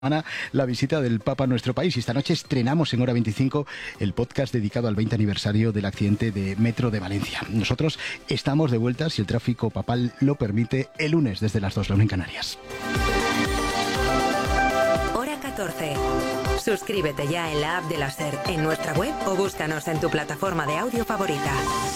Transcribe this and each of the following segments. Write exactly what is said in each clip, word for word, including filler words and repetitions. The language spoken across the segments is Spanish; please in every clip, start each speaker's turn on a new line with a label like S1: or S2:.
S1: la visita del Papa a nuestro país, y esta noche estrenamos en Hora veinticinco el podcast dedicado al veinte aniversario del accidente de Metro de Valencia. Nosotros estamos de vuelta, si el tráfico papal lo permite, el lunes desde las dos, la una en Canarias.
S2: Hora catorce. Suscríbete ya en la app de la SER, en nuestra web o búscanos en tu plataforma de audio favorita.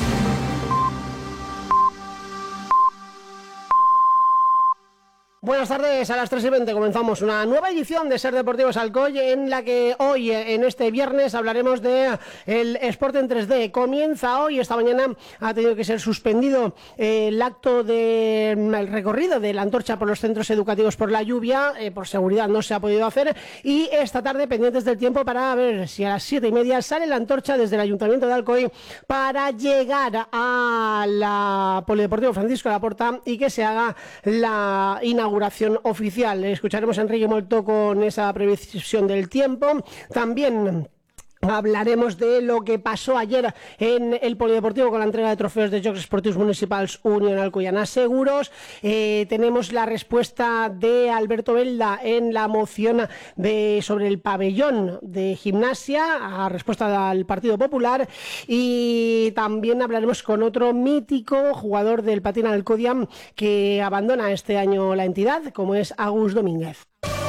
S3: Buenas tardes, a las tres y veinte comenzamos una nueva edición de Ser Deportivos Alcoy, en la que hoy, en este viernes, hablaremos de el Sport en tres D. Comienza hoy, esta mañana ha tenido que ser suspendido eh, el acto del de, recorrido de la antorcha por los centros educativos por la lluvia, eh, por seguridad no se ha podido hacer, y esta tarde pendientes del tiempo para ver si a las siete y media sale la antorcha desde el Ayuntamiento de Alcoy para llegar a la Polideportivo Francisco Laporta y que se haga la inauguración oficial. Escucharemos a Enrique Molto con esa previsión del tiempo. También hablaremos de lo que pasó ayer en el Polideportivo con la entrega de trofeos de Jocs Esportius Municipals Unión Alcoyana Seguros. Eh, tenemos la respuesta de Alberto Belda en la moción de, sobre el pabellón de gimnasia, a respuesta del Partido Popular, y también hablaremos con otro mítico jugador del patín Alcodia que abandona este año la entidad, como es Agus Domínguez.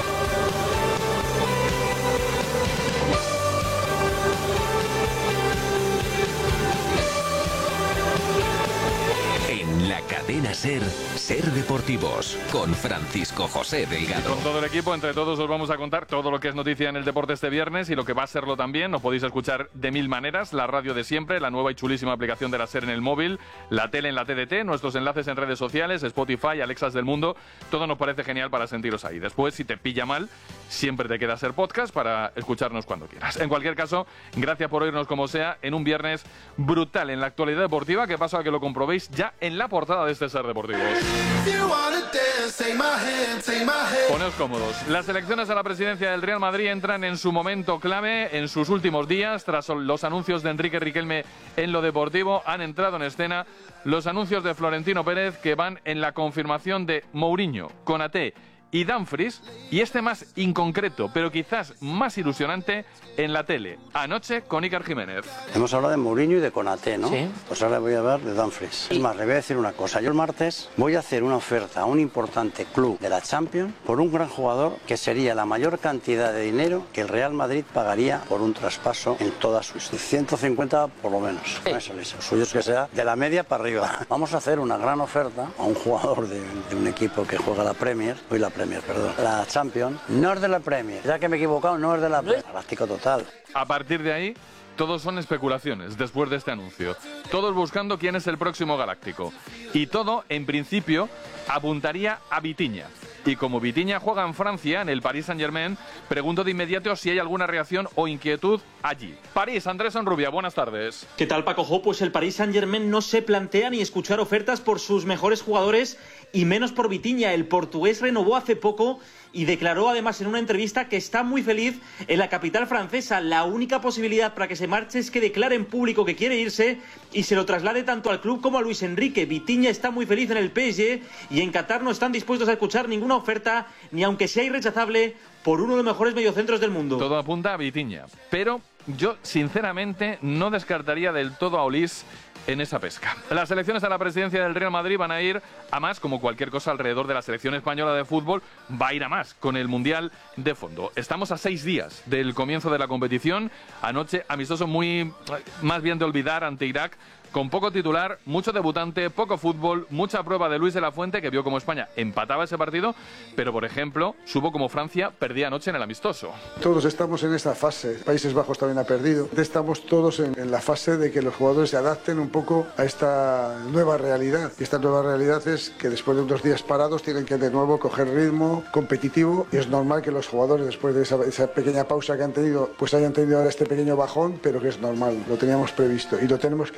S4: Cadena SER, Ser Deportivos, con Francisco José Delgado.
S5: Con todo el equipo, entre todos os vamos a contar todo lo que es noticia en el deporte este viernes y lo que va a serlo también. Nos podéis escuchar de mil maneras, la radio de siempre, la nueva y chulísima aplicación de la SER en el móvil, la tele en la T D T, nuestros enlaces en redes sociales, Spotify, Alexas del mundo, todo nos parece genial para sentiros ahí. Después, si te pilla mal, siempre te queda SER Podcast para escucharnos cuando quieras. En cualquier caso, gracias por oírnos como sea en un viernes brutal en la actualidad deportiva, que paso a que lo comprobéis ya en la portada de este Ser Deportivos. Poneos cómodos. Las elecciones a la presidencia del Real Madrid entran en su momento clave, en sus últimos días. Tras los anuncios de Enrique Riquelme en lo deportivo, han entrado en escena los anuncios de Florentino Pérez, que van en la confirmación de Mourinho, Konaté y Dumfries, y este más inconcreto, pero quizás más ilusionante, en la tele, anoche con Iker Jiménez.
S6: Hemos hablado de Mourinho y de Konaté, ¿no?
S3: Sí.
S6: Pues ahora voy a hablar de Dumfries. Es más, le voy a decir una cosa. Yo el martes voy a hacer una oferta a un importante club de la Champions por un gran jugador que sería la mayor cantidad de dinero que el Real Madrid pagaría por un traspaso en toda su historia. ciento cincuenta por lo menos. Sí. No es eso. Suyo es que sea de la media para arriba. Vamos a hacer una gran oferta a un jugador de, de un equipo que juega la Premier, hoy la Premier, perdón, la Champions. No es de la Premier, ya que me he equivocado, no es de la Premier. Galáctico total.
S5: A partir de ahí, todos son especulaciones después de este anuncio. Todos buscando quién es el próximo galáctico. Y todo, en principio, apuntaría a Vitinha. Y como Vitinha juega en Francia, en el Paris Saint-Germain, pregunto de inmediato si hay alguna reacción o inquietud allí. París, Andrés Sonrubia, buenas tardes.
S7: ¿Qué tal, Paco Jo? Pues el Paris Saint-Germain no se plantea ni escuchar ofertas por sus mejores jugadores y menos por Vitinha. El portugués renovó hace poco y declaró además en una entrevista que está muy feliz en la capital francesa. La única posibilidad para que se marche es que declare en público que quiere irse y se lo traslade tanto al club como a Luis Enrique. Vitinha está muy feliz en el P S G y en Qatar no están dispuestos a escuchar ninguna oferta, ni aunque sea irrechazable, por uno de los mejores mediocentros del mundo.
S5: Todo apunta a Vitinha, pero yo sinceramente no descartaría del todo a Olís en esa pesca. Las elecciones a la presidencia del Real Madrid van a ir a más, como cualquier cosa alrededor de la selección española de fútbol, va a ir a más con el Mundial de fondo. Estamos a seis días del comienzo de la competición. Anoche, amistoso muy, más bien de olvidar, ante Irak, con poco titular, mucho debutante, poco fútbol, mucha prueba de Luis de la Fuente, que vio como España empataba ese partido, pero por ejemplo, supo como Francia perdía anoche en el amistoso.
S8: Todos estamos en esta fase, Países Bajos también ha perdido, estamos todos en, en la fase de que los jugadores se adapten un poco a esta nueva realidad, y esta nueva realidad es que después de unos días parados tienen que de nuevo coger ritmo competitivo, y es normal que los jugadores después de esa, esa pequeña pausa que han tenido, pues hayan tenido ahora este pequeño bajón, pero que es normal, lo teníamos previsto, y lo tenemos creo que todas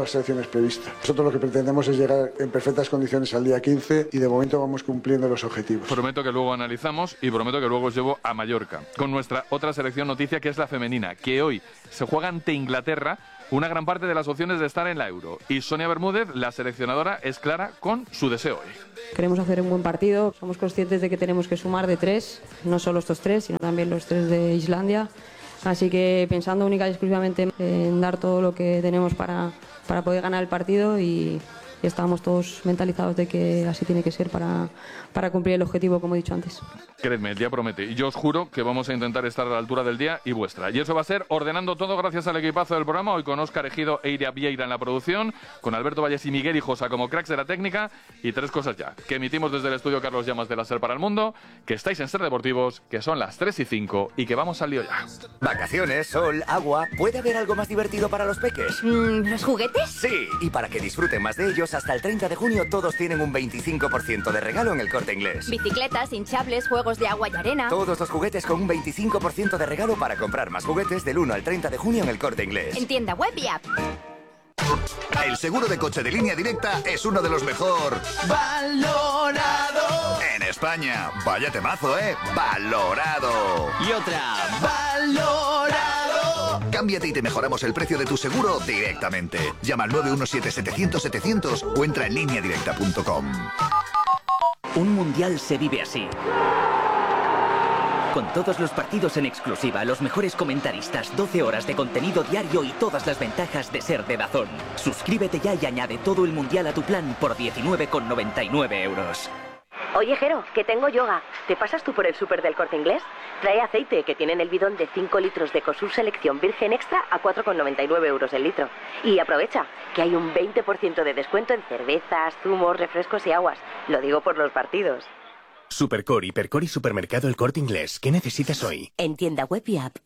S8: las selecciones previstas. Nosotros lo que pretendemos es llegar en perfectas condiciones al día quince y de momento vamos cumpliendo los objetivos.
S5: Prometo que luego analizamos y prometo que luego os llevo a Mallorca con nuestra otra selección noticia, que es la femenina, que hoy se juega ante Inglaterra una gran parte de las opciones de estar en la Euro. Y Sonia Bermúdez, la seleccionadora, es clara con su deseo hoy.
S9: Queremos hacer un buen partido, somos conscientes de que tenemos que sumar de tres, no solo estos tres, sino también los tres de Islandia. Así que pensando única y exclusivamente en dar todo lo que tenemos para, para poder ganar el partido y, y estamos todos mentalizados de que así tiene que ser para, para cumplir el objetivo, como he dicho antes.
S5: Creedme, el día promete. Y yo os juro que vamos a intentar estar a la altura del día y vuestra. Y eso va a ser ordenando todo gracias al equipazo del programa. Hoy con Óscar Ejido e Iria Vieira en la producción, con Alberto Valles y Miguel Hijosa como cracks de la técnica. Y tres cosas ya, que emitimos desde el estudio Carlos Llamas de la SER para el mundo, que estáis en Ser Deportivos, que son las tres y cinco y que vamos al lío ya.
S10: Vacaciones, sol, agua. ¿Puede haber algo más divertido para los peques?
S11: Mm, ¿Los juguetes?
S10: Sí, y para que disfruten más de ellos, hasta el treinta de junio todos tienen un veinticinco por ciento de regalo en el Corte Inglés.
S11: Bicicletas, hinchables, juegos de agua y arena.
S10: Todos los juguetes con un veinticinco por ciento de regalo para comprar más juguetes del uno al treinta de junio en el Corte Inglés.
S11: En tienda web y app.
S12: El seguro de coche de Línea Directa es uno de los mejor valorado en España. Vaya temazo, ¿eh? Valorado.
S13: Y otra, valorado.
S12: Cámbiate y te mejoramos el precio de tu seguro directamente. Llama al nueve uno siete, setecientos, setecientos o entra en línea directa punto com.
S13: Un mundial se vive así. Con todos los partidos en exclusiva, los mejores comentaristas, doce horas de contenido diario y todas las ventajas de ser de DAZN. Suscríbete ya y añade todo el mundial a tu plan por diecinueve con noventa y nueve euros.
S14: Oye, Jero, que tengo yoga. ¿Te pasas tú por el súper del Corte Inglés? Trae aceite, que tienen el bidón de cinco litros de Ecosur Selección Virgen Extra a cuatro con noventa y nueve euros el litro. Y aprovecha, que hay un veinte por ciento de descuento en cervezas, zumos, refrescos y aguas. Lo digo por los partidos.
S15: Supercore, Hipercore y Supermercado El Corte Inglés. ¿Qué necesitas hoy?
S14: En tienda web y app.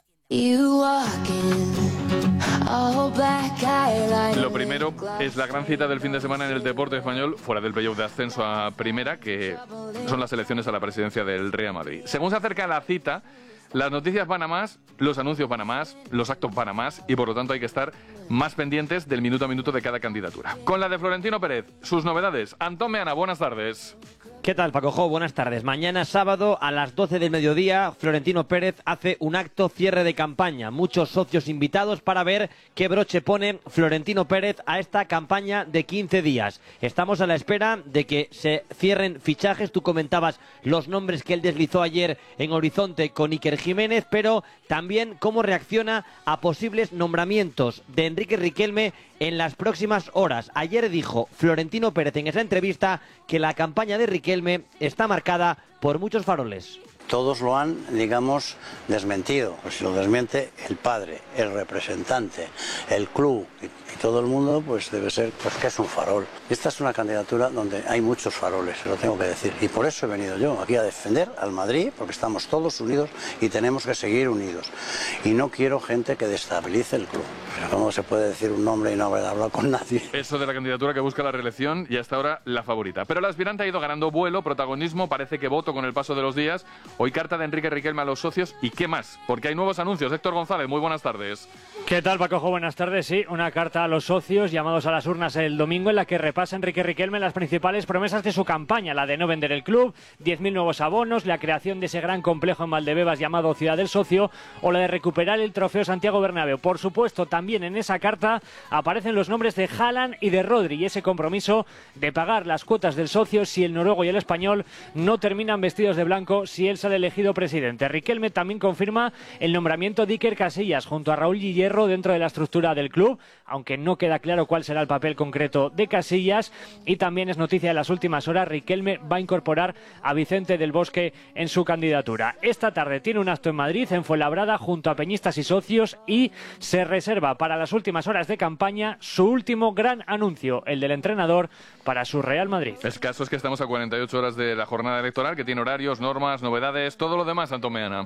S5: Lo primero es la gran cita del fin de semana en el deporte español, fuera del playoff de ascenso a primera, que son las elecciones a la presidencia del Real Madrid. Según se acerca la cita, las noticias van a más, los anuncios van a más, los actos van a más y por lo tanto hay que estar más pendientes del minuto a minuto de cada candidatura. Con la de Florentino Pérez, sus novedades. Antón Meana, buenas tardes.
S16: ¿Qué tal, Paco Jo? Buenas tardes. Mañana sábado a las doce del mediodía, Florentino Pérez hace un acto cierre de campaña. Muchos socios invitados para ver qué broche pone Florentino Pérez a esta campaña de quince días. Estamos a la espera de que se cierren fichajes. Tú comentabas los nombres que él deslizó ayer en Horizonte con Iker Jiménez, pero también cómo reacciona a posibles nombramientos de Enrique Riquelme en las próximas horas. Ayer dijo Florentino Pérez en esa entrevista que la campaña de Riquelme está marcada por muchos faroles.
S6: Todos lo han, digamos, desmentido. Pues si lo desmiente el padre, el representante, el club y, y todo el mundo, pues debe ser pues que es un farol. Esta es una candidatura donde hay muchos faroles, lo tengo que decir. Y por eso he venido yo aquí a defender al Madrid, porque estamos todos unidos y tenemos que seguir unidos. Y no quiero gente que destabilice el club. Pero ¿cómo se puede decir un nombre y no haber hablado con nadie?
S5: Eso de la candidatura que busca la reelección y hasta ahora la favorita. Pero la aspirante ha ido ganando vuelo, protagonismo, parece que voto con el paso de los días. Hoy carta de Enrique Riquelme a los socios y ¿qué más? Porque hay nuevos anuncios. Héctor González, muy buenas tardes.
S17: ¿Qué tal, Paco? Buenas tardes. Sí, una carta a los socios llamados a las urnas el domingo en la que repasa Enrique Riquelme las principales promesas de su campaña, la de no vender el club, diez mil nuevos abonos, la creación de ese gran complejo en Valdebebas llamado Ciudad del Socio o la de recuperar el trofeo Santiago Bernabéu. Por supuesto, también en esa carta aparecen los nombres de Haaland y de Rodri y ese compromiso de pagar las cuotas del socio si el noruego y el español no terminan vestidos de blanco si él sale elegido presidente. Riquelme también confirma el nombramiento de Iker Casillas junto a Raúl Hierro dentro de la estructura del club, aunque no queda claro cuál será el papel concreto de Casillas. Y también es noticia de las últimas horas, Riquelme va a incorporar a Vicente del Bosque en su candidatura. Esta tarde tiene un acto en Madrid, en Fuenlabrada, junto a peñistas y socios, y se reserva para las últimas horas de campaña su último gran anuncio, el del entrenador para su Real Madrid.
S5: El caso es que estamos a cuarenta y ocho horas de la jornada electoral, que tiene horarios, normas, novedades, todo lo demás, Antón Meana.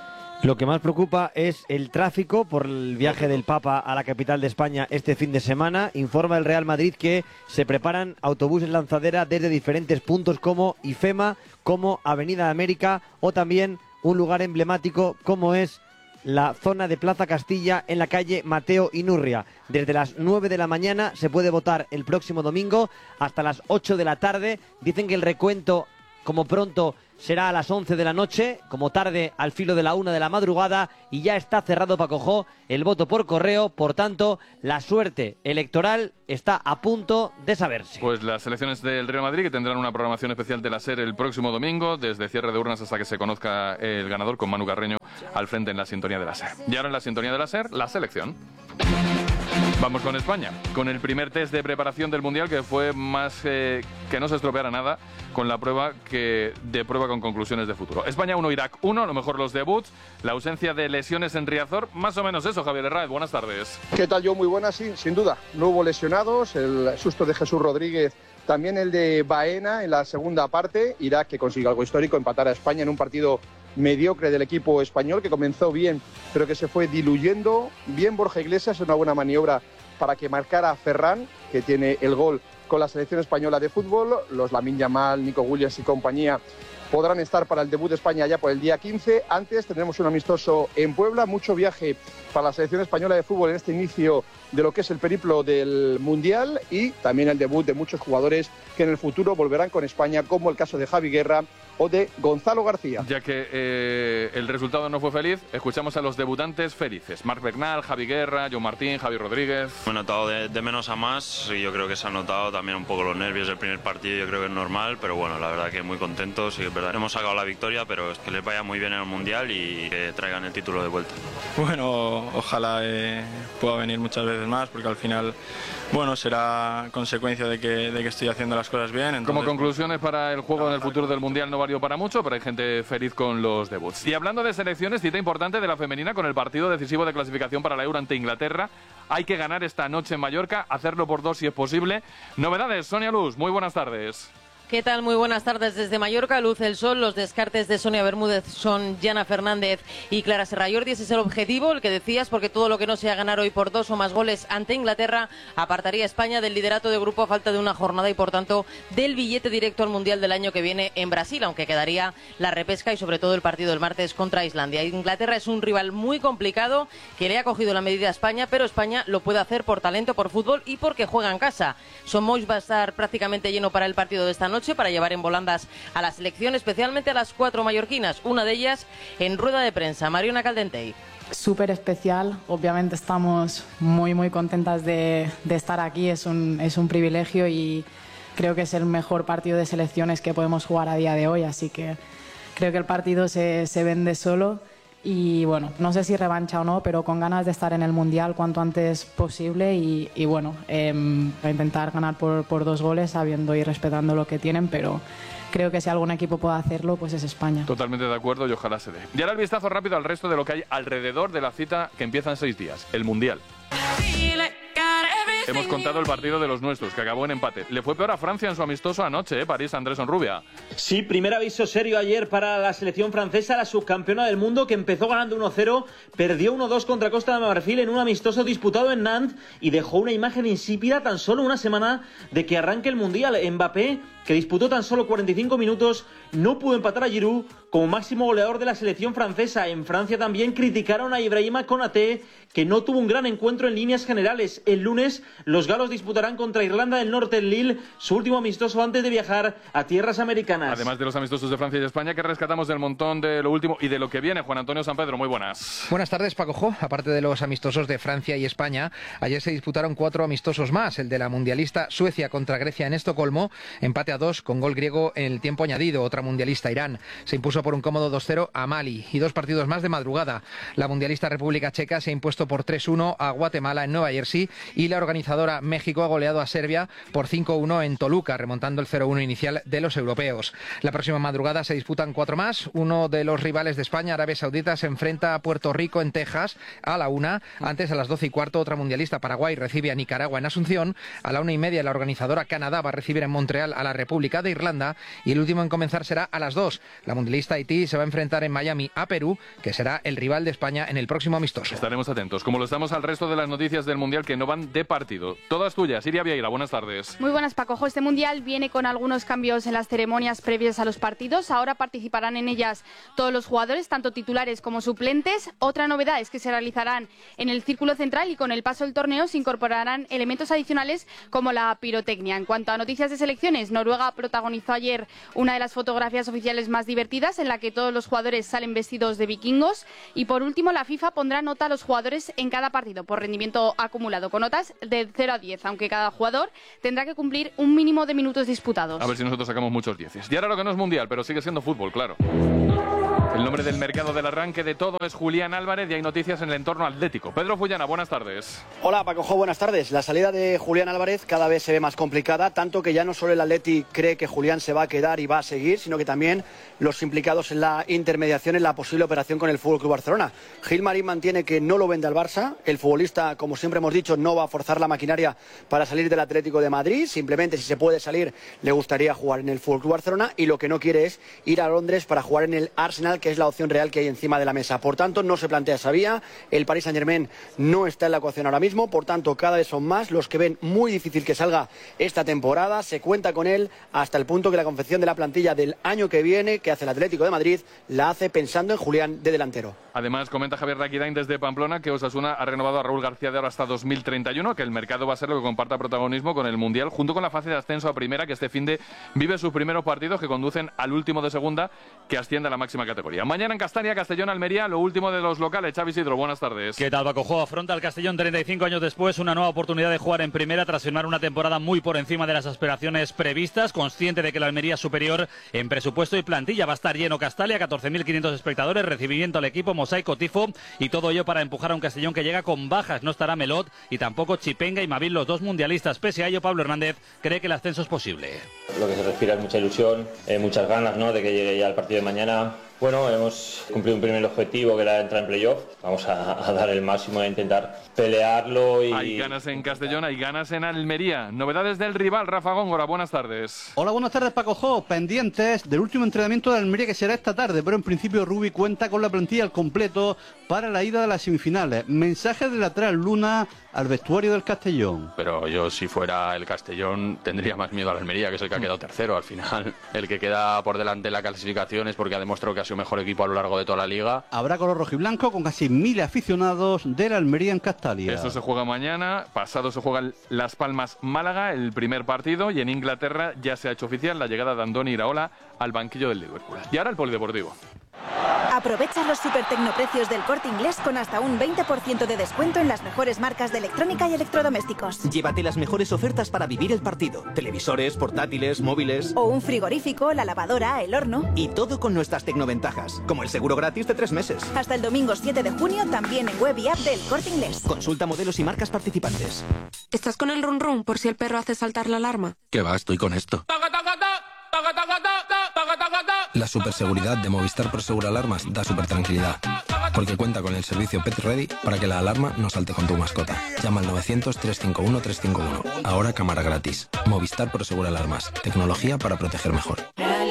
S16: Lo que más preocupa es el tráfico por el viaje del Papa a la capital de España este fin de semana. Informa el Real Madrid que se preparan autobuses lanzadera desde diferentes puntos como IFEMA, como Avenida América o también un lugar emblemático como es la zona de Plaza Castilla en la calle Mateo Inurria. Desde las nueve de la mañana se puede votar el próximo domingo hasta las ocho de la tarde. Dicen que el recuento, como pronto, será a las once de la noche, como tarde al filo de la una de la madrugada, y ya está cerrado, Paco Jo, el voto por correo. Por tanto, la suerte electoral está a punto de saberse.
S5: Pues las elecciones del Real Madrid, que tendrán una programación especial de la SER el próximo domingo, desde cierre de urnas hasta que se conozca el ganador, con Manu Carreño al frente en la sintonía de la SER. Y ahora en la sintonía de la SER, la selección. Vamos con España, con el primer test de preparación del Mundial, que fue más eh, que no se estropeara nada con la prueba que de prueba con conclusiones de futuro. España uno, Irak uno, a lo mejor los debuts, la ausencia de lesiones en Riazor, más o menos eso. Javier Herráez, buenas tardes.
S18: ¿Qué tal, yo? Muy buenas, sí, sin duda. No hubo lesionados, el susto de Jesús Rodríguez, también el de Baena en la segunda parte. Irak, que consiguió algo histórico, empatar a España en un partido mediocre del equipo español, que comenzó bien, pero que se fue diluyendo. Bien Borja Iglesias, una buena maniobra para que marcara a Ferran, que tiene el gol con la selección española de fútbol. Los Lamine Yamal, Nico Williams y compañía podrán estar para el debut de España ya por el día quince. Antes tendremos un amistoso en Puebla, mucho viaje para la selección española de fútbol en este inicio de lo que es el periplo del Mundial, y también el debut de muchos jugadores que en el futuro volverán con España, como el caso de Javi Guerra o de Gonzalo García.
S5: Ya que eh, el resultado no fue feliz, escuchamos a los debutantes felices. Marc Bernal, Javi Guerra, Joan Martín, Javi Rodríguez.
S19: Me he notado de, de menos a más, y yo creo que se han notado también un poco los nervios del primer partido. Yo creo que es normal, pero bueno, la verdad que muy contentos, y es verdad, hemos sacado la victoria, pero es que les vaya muy bien en el Mundial y que traigan el título de vuelta.
S20: Bueno, ojalá eh, pueda venir muchas veces más, porque al final, bueno, será consecuencia de que, de que estoy haciendo las cosas bien. Entonces,
S5: como conclusiones para el juego en el futuro del Mundial no valió para mucho, pero hay gente feliz con los debuts. Y hablando de selecciones, cita importante de la femenina con el partido decisivo de clasificación para la Euro ante Inglaterra. Hay que ganar esta noche en Mallorca, hacerlo por dos si es posible. Novedades, Sonia Luz, muy buenas tardes.
S21: ¿Qué tal? Muy buenas tardes desde Mallorca. Luce el sol. Los descartes de Sonia Bermúdez son Jana Fernández y Clara Serrallordi. Ese es el objetivo, el que decías, porque todo lo que no sea ganar hoy por dos o más goles ante Inglaterra apartaría a España del liderato de grupo a falta de una jornada y, por tanto, del billete directo al Mundial del año que viene en Brasil, aunque quedaría la repesca y, sobre todo, el partido del martes contra Islandia. Inglaterra es un rival muy complicado que le ha cogido la medida a España, pero España lo puede hacer por talento, por fútbol y porque juega en casa. Son Moix va a estar prácticamente lleno para el partido de esta noche, para llevar en volandas a la selección, especialmente a las cuatro mallorquinas, una de ellas en rueda de prensa, Mariona Caldentey.
S22: Súper especial, obviamente estamos muy muy contentas de, de estar aquí, es un, es un privilegio y creo que es el mejor partido de selecciones que podemos jugar a día de hoy, así que creo que el partido se, se vende solo. Y bueno, no sé si revancha o no, pero con ganas de estar en el Mundial cuanto antes posible y, y bueno, eh, a intentar ganar por, por dos goles, sabiendo y respetando lo que tienen, pero creo que si algún equipo puede hacerlo, pues es España.
S5: Totalmente de acuerdo y ojalá se dé. Y ahora el vistazo rápido al resto de lo que hay alrededor de la cita que empieza en seis días, el Mundial. Hemos contado el partido de los nuestros, que acabó en empate. Le fue peor a Francia en su amistoso anoche, ¿eh? París, Andrés Onrubia.
S7: Sí, primer aviso serio ayer para la selección francesa, la subcampeona del mundo, que empezó ganando uno cero, perdió uno dos contra Costa de Marfil en un amistoso disputado en Nantes y dejó una imagen insípida tan solo una semana de que arranque el Mundial. Mbappé, que disputó tan solo cuarenta y cinco minutos, no pudo empatar a Giroud como máximo goleador de la selección francesa. En Francia también criticaron a Ibrahima Konaté, que no tuvo un gran encuentro en líneas generales. El lunes los galos disputarán contra Irlanda del Norte en Lille, su último amistoso antes de viajar a tierras americanas.
S5: Además de los amistosos de Francia y España, que rescatamos del montón de lo último y de lo que viene. Juan Antonio Sampedro, muy buenas.
S23: Buenas tardes, Paco Jo. Aparte de los amistosos de Francia y España, ayer se disputaron cuatro amistosos más. El de la mundialista Suecia contra Grecia en Estocolmo, empate a dos con gol griego en el tiempo añadido. Otra mundialista, Irán, se impuso por un cómodo dos cero a Mali. Y dos partidos más de madrugada. La mundialista República Checa se ha impuesto por tres uno a Guatemala en Nueva Jersey y la organizadora México ha goleado a Serbia por cinco uno en Toluca, remontando el cero uno inicial de los europeos. La próxima madrugada se disputan cuatro más. Uno de los rivales de España, Arabia Saudita, se enfrenta a Puerto Rico en Texas a la una. Antes, a las doce y cuarto, otra mundialista, Paraguay, recibe a Nicaragua en Asunción. A la una y media, la organizadora Canadá va a recibir en Montreal a la República de Irlanda, y el último en comenzar será a las dos. La mundialista Haití se va a enfrentar en Miami a Perú, que será el rival de España en el próximo amistoso.
S5: Estaremos atentos, como lo estamos al resto de las noticias del Mundial que no van de partido. Todas tuyas. Iria Vieira, buenas tardes.
S1: Muy buenas, Paco. Este Mundial viene con algunos cambios en las ceremonias previas a los partidos. Ahora participarán en ellas todos los jugadores, tanto titulares como suplentes. Otra novedad es que se realizarán en el círculo central y con el paso del torneo se incorporarán elementos adicionales como la pirotecnia. En cuanto a noticias de selecciones, Noruega protagonizó ayer una de las fotografías oficiales más divertidas en la que todos los jugadores salen vestidos de vikingos. Y por último, la FIFA pondrá nota a los jugadores en cada partido por rendimiento acumulado, con notas de cero a diez, aunque cada jugador tendrá que cumplir un mínimo de minutos disputados.
S5: A ver si nosotros sacamos muchos dieces. Y ahora lo que no es mundial, pero sigue siendo fútbol, claro. El nombre del mercado del arranque de todo es Julián Álvarez y hay noticias en el entorno atlético. Pedro Fullana, buenas tardes.
S2: Hola, Pacojo, buenas tardes. La salida de Julián Álvarez cada vez se ve más complicada, tanto que ya no solo el Atleti cree que Julián se va a quedar y va a seguir, sino que también los implicados en la intermediación en la posible operación con el F C Barcelona. Gil Marín mantiene que no lo vende al Barça. El futbolista, como siempre hemos dicho, no va a forzar la maquinaria para salir del Atlético de Madrid. Simplemente, si se puede salir, le gustaría jugar en el F C Barcelona, y lo que no quiere es ir a Londres para jugar en el Arsenal, que es la opción real que hay encima de la mesa. Por tanto, no se plantea esa vía. El Paris Saint-Germain no está en la ecuación ahora mismo. Por tanto, cada vez son más los que ven muy difícil que salga esta temporada. Se cuenta con él hasta el punto que la confección de la plantilla del año que viene, que hace el Atlético de Madrid, la hace pensando en Julián de delantero.
S5: Además, comenta Javier Raquidain desde Pamplona que Osasuna ha renovado a Raúl García de ahora hasta dos mil treinta y uno, que el mercado va a ser lo que comparta protagonismo con el Mundial, junto con la fase de ascenso a primera, que este finde vive sus primeros partidos que conducen al último de segunda, que asciende a la máxima categoría. Mañana en Castalia, Castellón, Almería, lo último de los locales. Xavi Isidro, buenas tardes.
S4: ¿Qué tal, Paco? Afronta el Castellón treinta y cinco años después una nueva oportunidad de jugar en primera tras firmar una temporada muy por encima de las aspiraciones previstas, consciente de que la Almería es superior en presupuesto y plantilla. Va a estar lleno Castalia, catorce mil quinientos espectadores, recibimiento al equipo, mosaico, tifo, y todo ello para empujar a un Castellón que llega con bajas. No estará Melot y tampoco Chipenga y Mabil, los dos mundialistas. Pese a ello, Pablo Hernández cree que el ascenso es posible.
S24: Lo que se respira es mucha ilusión, eh, muchas ganas, ¿no?, de que llegue ya el partido de mañana. Bueno, hemos cumplido un primer objetivo, que era entrar en playoff. Vamos a, a dar el máximo e intentar pelearlo. Y...
S5: Hay ganas en Castellón, hay ganas en Almería. Novedades del rival, Rafa Góngora, buenas tardes.
S25: Hola, buenas tardes, Paco Jo. Pendientes del último entrenamiento de Almería, que será esta tarde, pero en principio Rubi cuenta con la plantilla al completo para la ida de las semifinales. Mensaje de lateral Luna al vestuario del Castellón.
S26: Pero yo, si fuera el Castellón, tendría más miedo a la Almería, que es el que ha quedado tercero. Al final, el que queda por delante en la clasificación es porque ha demostrado que ha sido mejor equipo a lo largo de toda la liga.
S25: Habrá color rojiblanco con casi mil aficionados de la Almería en Castalia.
S5: Esto se juega mañana, pasado se juega Las Palmas-Málaga, el primer partido, y en Inglaterra ya se ha hecho oficial la llegada de Andoni Iraola al banquillo del Liverpool. Y ahora el polideportivo.
S27: Aprovecha los super tecnoprecios del Corte Inglés con hasta un veinte por ciento de descuento en las mejores marcas de electrónica y electrodomésticos.
S28: Llévate las mejores ofertas para vivir el partido. Televisores, portátiles, móviles.
S27: O un frigorífico, la lavadora, el horno.
S28: Y todo con nuestras tecnoventajas, como el seguro gratis de tres meses.
S27: Hasta el domingo siete de junio también en web y app del Corte Inglés.
S28: Consulta modelos y marcas participantes.
S29: ¿Estás con el run run por si el perro hace saltar la alarma?
S30: ¿Qué va? Estoy con esto. La superseguridad de Movistar Prosegur Alarmas da super tranquilidad, porque cuenta con el servicio Pet Ready para que la alarma no salte con tu mascota. Llama al novecientos, trescientos cincuenta y uno, trescientos cincuenta y uno. Ahora cámara gratis. Movistar Prosegur Alarmas. Tecnología para proteger mejor.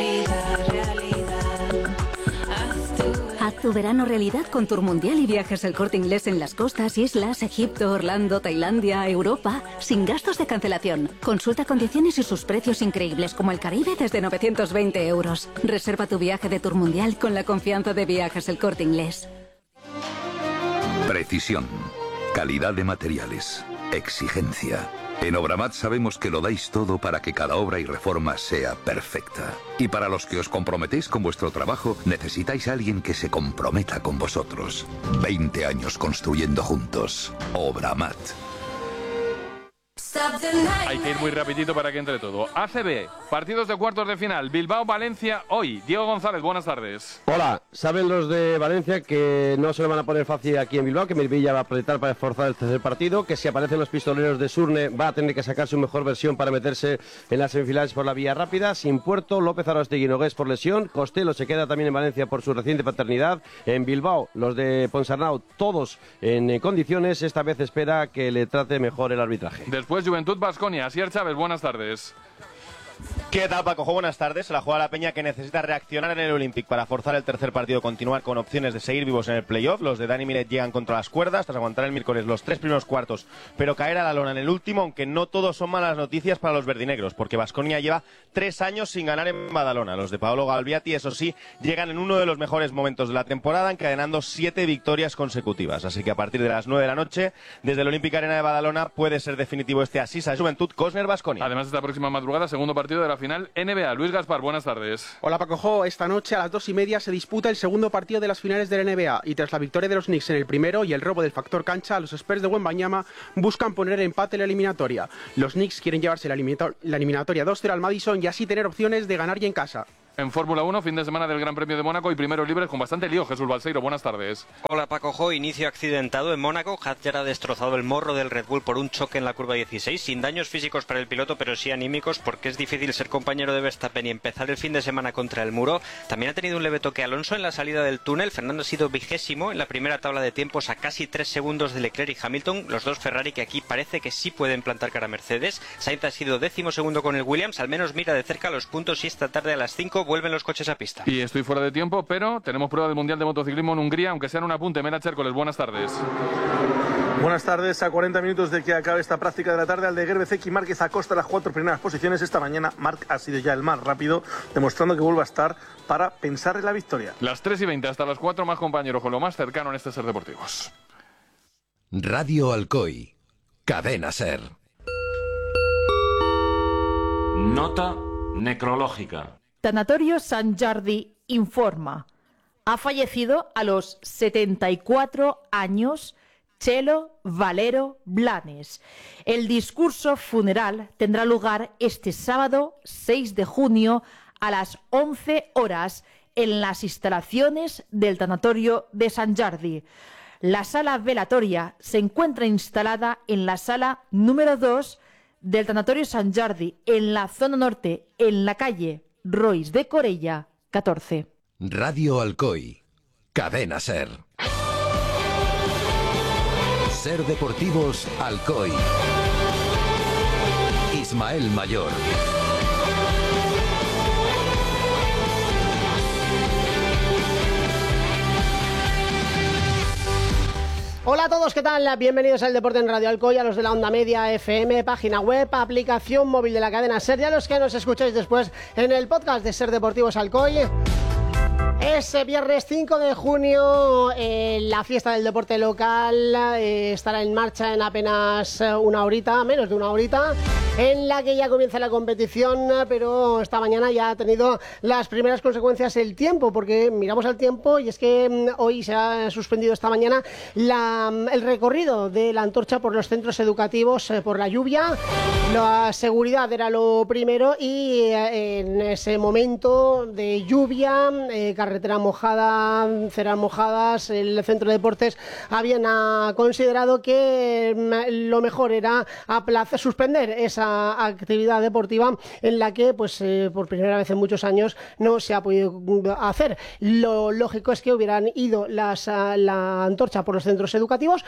S31: Haz tu verano realidad con Tour Mundial y viajes El Corte Inglés en las costas, islas, Egipto, Orlando, Tailandia, Europa, sin gastos de cancelación. Consulta condiciones y sus precios increíbles, como el Caribe desde novecientos veinte euros. Reserva tu viaje de Tour Mundial con la confianza de Viajes El Corte Inglés.
S32: Precisión, calidad de materiales, exigencia. En Obramat sabemos que lo dais todo para que cada obra y reforma sea perfecta. Y para los que os comprometéis con vuestro trabajo, necesitáis a alguien que se comprometa con vosotros. veinte años construyendo juntos. Obramat.
S5: Hay que ir muy rapidito para que entre todo. A C B, partidos de cuartos de final. Bilbao-Valencia hoy. Diego González, buenas tardes.
S33: Hola, saben los de Valencia que no se lo van a poner fácil aquí en Bilbao, que Melvilla va a apretar para esforzar el tercer partido, que si aparecen los pistoleros de Surne va a tener que sacar su mejor versión para meterse en las semifinales por la vía rápida. Sin Puerto, López Arostegui y Nogués por lesión. Costello se queda también en Valencia por su reciente paternidad. En Bilbao, los de Ponsarnau, todos en condiciones. Esta vez espera que le trate mejor el arbitraje.
S5: Después Juventud Baskonia. Asier Chávez, buenas tardes.
S3: ¿Qué tal, Paco? Buenas tardes. Se la juega la Peña, que necesita reaccionar en el Olympic para forzar el tercer partido, continuar con opciones de seguir vivos en el playoff. Los de Dani Miret llegan contra las cuerdas tras aguantar el miércoles los tres primeros cuartos, pero caer a la lona en el último, aunque no todos son malas noticias para los verdinegros, porque Baskonia lleva tres años sin ganar en Badalona. Los de Paolo Galbiati, eso sí, llegan en uno de los mejores momentos de la temporada, encadenando siete victorias consecutivas. Así que a partir de las nueve de la noche, desde el Olímpic Arena de Badalona, puede ser definitivo este Asisa de Juventud Cosner-Baskonia.
S5: Además, esta próxima madrugada, segundo partido de la final N B A. Luis Gaspar, buenas tardes.
S6: Hola, Paco Jo. Esta noche a las dos y media se disputa el segundo partido de las finales de la N B A y tras la victoria de los Knicks en el primero y el robo del factor cancha, los Spurs de Wembanyama buscan poner empate en la eliminatoria. Los Knicks quieren llevarse la, eliminator la eliminatoria dos cero al Madison y así tener opciones de ganar ya en casa.
S5: En Fórmula uno, fin de semana del Gran Premio de Mónaco y primeros libres con bastante lío. Jesús Balseiro, buenas tardes.
S8: Hola, Paco Jo. Inicio accidentado en Mónaco. Hadjar ha destrozado el morro del Red Bull por un choque en la curva dieciséis, sin daños físicos para el piloto, pero sí anímicos, porque es difícil ser compañero de Verstappen y empezar el fin de semana contra el muro. También ha tenido un leve toque Alonso en la salida del túnel. Fernando ha sido vigésimo en la primera tabla de tiempos a casi tres segundos de Leclerc y Hamilton, los dos Ferrari que aquí parece que sí pueden plantar cara a Mercedes. Sainz ha sido décimo segundo con el Williams, al menos mira de cerca los puntos y esta tarde a las cinco vuelven los coches a pista.
S5: Y estoy fuera de tiempo, pero tenemos prueba del Mundial de Motociclismo en Hungría, aunque sea en un apunte. Mera Chércoles, buenas tardes.
S9: Buenas tardes. A cuarenta minutos de que acabe esta práctica de la tarde, Aldeguer, Bezzecchi y Márquez acosta las cuatro primeras posiciones. Esta mañana Marc ha sido ya el más rápido, demostrando que vuelve a estar para pensar en la victoria.
S5: Las tres y veinte hasta las cuatro, más compañeros con lo más cercano en este Ser Deportivos.
S10: Radio Alcoy, Cadena Ser.
S11: Nota necrológica.
S12: Tanatorio Sant Jordi informa. Ha fallecido a los setenta y cuatro años Chelo Valero Blanes. El discurso funeral tendrá lugar este sábado seis de junio a las once horas en las instalaciones del Tanatorio de Sant Jordi. La sala velatoria se encuentra instalada en la sala número dos del Tanatorio Sant Jordi, en la zona norte, en la calle Rois de Corella, catorce.
S10: Radio Alcoy, Cadena Ser. Ser Deportivos Alcoy. Ismael Mayor.
S13: Hola a todos, ¿qué tal? Bienvenidos al Deporte en Radio Alcoy, a los de la Onda Media F M, página web, aplicación móvil de la cadena Ser y a los que nos escucháis después en el podcast de Ser Deportivos Alcoy. Ese viernes cinco de junio eh, la fiesta del deporte local eh, estará en marcha en apenas una horita, menos de una horita, en la que ya comienza la competición, pero esta mañana ya ha tenido las primeras consecuencias el tiempo, porque miramos al tiempo y es que hoy se ha suspendido esta mañana la, el recorrido de la antorcha por los centros educativos eh, por la lluvia. La seguridad era lo primero y eh, en ese momento de lluvia, eh, carretera mojada, ceras mojadas, el centro de deportes habían ah, considerado que mm, lo mejor era aplazar, suspender esa actividad deportiva en la que pues eh, por primera vez en muchos años no se ha podido hacer. Lo lógico es que hubieran ido las, uh, la antorcha por los centros educativos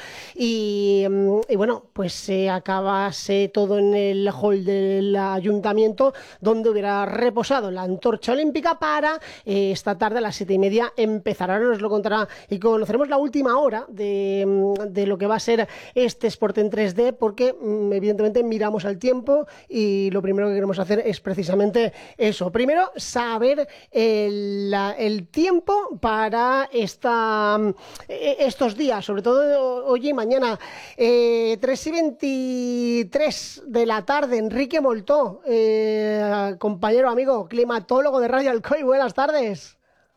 S13: y, um, y bueno, pues se eh, acabase todo en el hall del ayuntamiento, donde hubiera reposado la antorcha olímpica para eh, esta tarde a las siete y media empezar. Ahora nos lo contará y conoceremos la última hora de, de lo que va a ser este Sport en tres D, porque evidentemente miramos al tiempo y lo primero que queremos hacer es precisamente eso. Primero, saber el, el tiempo para esta, estos días, sobre todo hoy y mañana. Eh, tres y veintitrés de la tarde, Enrique Moltó, eh, compañero, amigo, climatólogo de Radio Alcoy, buenas tardes.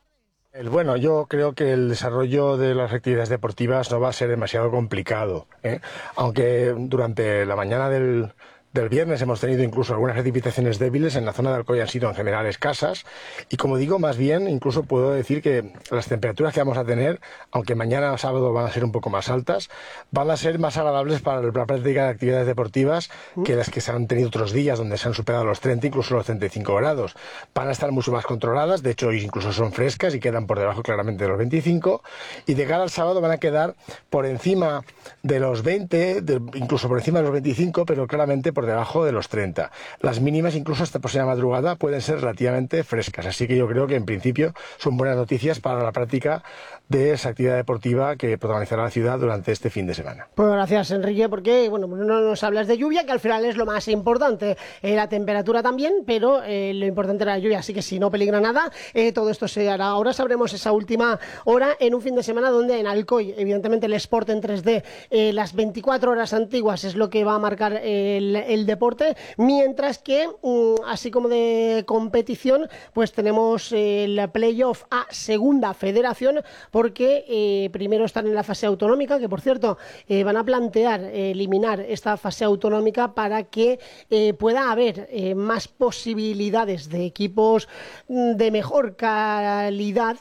S14: Bueno, yo creo que el desarrollo de las actividades deportivas no va a ser demasiado complicado, ¿eh? Aunque durante la mañana del, del viernes hemos tenido incluso algunas precipitaciones débiles, en la zona de Alcoy han sido en general escasas y, como digo, más bien incluso puedo decir que las temperaturas que vamos a tener, aunque mañana sábado van a ser un poco más altas, van a ser más agradables para la práctica de actividades deportivas que las que se han tenido otros días, donde se han superado los treinta, incluso los treinta y cinco grados. Van a estar mucho más controladas, de hecho hoy incluso son frescas y quedan por debajo claramente de los veinticinco, y de cara al sábado van a quedar por encima de los veinte, de, incluso por encima de los veinticinco, pero claramente por debajo de los treinta. Las mínimas, incluso hasta próxima madrugada, pueden ser relativamente frescas. Así que yo creo que en principio son buenas noticias para la práctica de esa actividad deportiva que protagonizará la ciudad durante este fin de semana.
S13: Pues gracias, Enrique, porque bueno, no nos hablas de lluvia, que al final es lo más importante. Eh, la temperatura también, pero eh, lo importante era la lluvia, así que si no peligra nada, eh, todo esto se hará. Ahora sabremos esa última hora en un fin de semana donde en Alcoy, evidentemente el Sport en tres D, eh, las veinticuatro horas antiguas es lo que va a marcar el, el deporte, mientras que, um, así como de competición, pues tenemos el playoff a Segunda Federación, porque eh, primero están en la fase autonómica, que por cierto eh, van a plantear eh, eliminar esta fase autonómica para que eh, pueda haber eh, más posibilidades de equipos de mejor calidad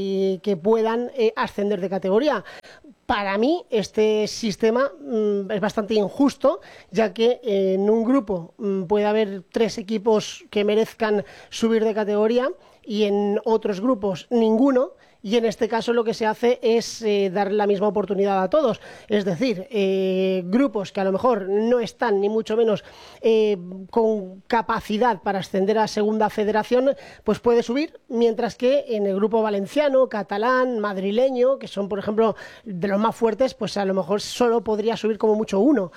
S13: y que puedan eh, ascender de categoría. Para mí este sistema mmm, es bastante injusto, ya que eh, en un grupo mmm, puede haber tres equipos que merezcan subir de categoría y en otros grupos ninguno. Y en este caso lo que se hace es eh, dar la misma oportunidad a todos. Es decir, eh, grupos que a lo mejor no están ni mucho menos eh, con capacidad para ascender a Segunda Federación, pues puede subir, mientras que en el grupo valenciano, catalán, madrileño, que son por ejemplo de los más fuertes, pues a lo mejor solo podría subir como mucho uno.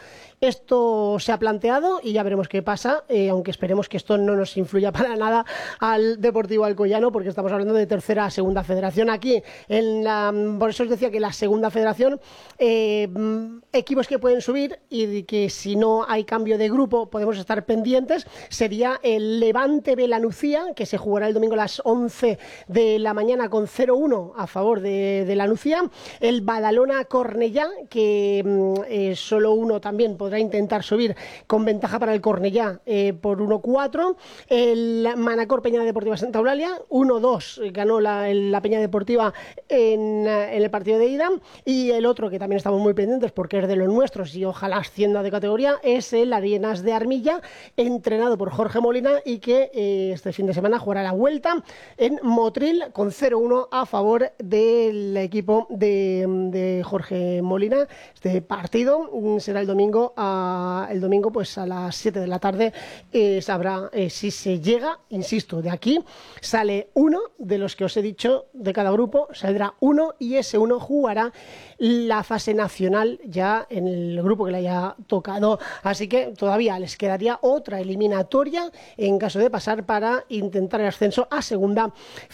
S13: Esto se ha planteado y ya veremos qué pasa, eh, aunque esperemos que esto no nos influya para nada al Deportivo Alcoyano, porque estamos hablando de tercera a Segunda Federación. Aquí, en la, por eso os decía que la Segunda Federación, eh, equipos que pueden subir y que si no hay cambio de grupo podemos estar pendientes, sería el Levante Belanucía, que se jugará el domingo a las once de la mañana con cero uno a favor de, de la Nucía, el Badalona Cornellá, que eh, solo uno también podrá intentar subir con ventaja para el Cornellá eh, por uno cuatro, el Manacor Peña Deportiva Santa Eulalia, uno dos ganó la, la Peña Deportiva en, en el partido de ida, y el otro que también estamos muy pendientes porque es de los nuestros y ojalá ascienda de categoría es el Arenas de Armilla, entrenado por Jorge Molina y que eh, este fin de semana jugará la vuelta en Motril con cero uno a favor del equipo de, de Jorge Molina. Este partido será el domingo a, el domingo pues a las siete de la tarde. Eh, sabrá eh, si se llega, insisto, de aquí sale uno de los que os he dicho de cada grupo, saldrá uno y ese uno jugará la fase nacional ya en el grupo que le haya tocado. Así que todavía les quedaría otra eliminatoria en caso de pasar para intentar el ascenso a Segunda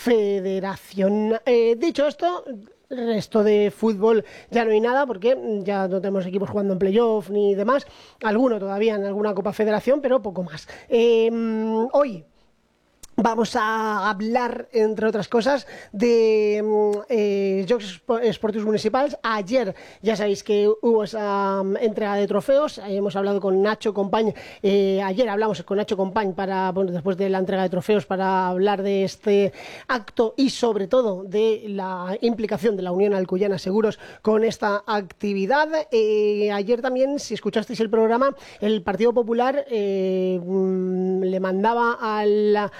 S13: Federación. Eh, dicho esto, resto de fútbol ya no hay nada porque ya no tenemos equipos jugando en playoff ni demás. Alguno todavía en alguna Copa Federación, pero poco más. Eh, hoy vamos a hablar, entre otras cosas, de eh, Jocs Esportius Municipals. Ayer ya sabéis que hubo esa um, entrega de trofeos. Ahí hemos hablado con Nacho Compañ. Eh, ayer hablamos con Nacho Compañ para, bueno, después de la entrega de trofeos, para hablar de este acto y sobre todo de la implicación de la Unión Alcoyana Seguros con esta actividad. Eh, ayer también, si escuchasteis el programa, el Partido Popular eh, le mandaba al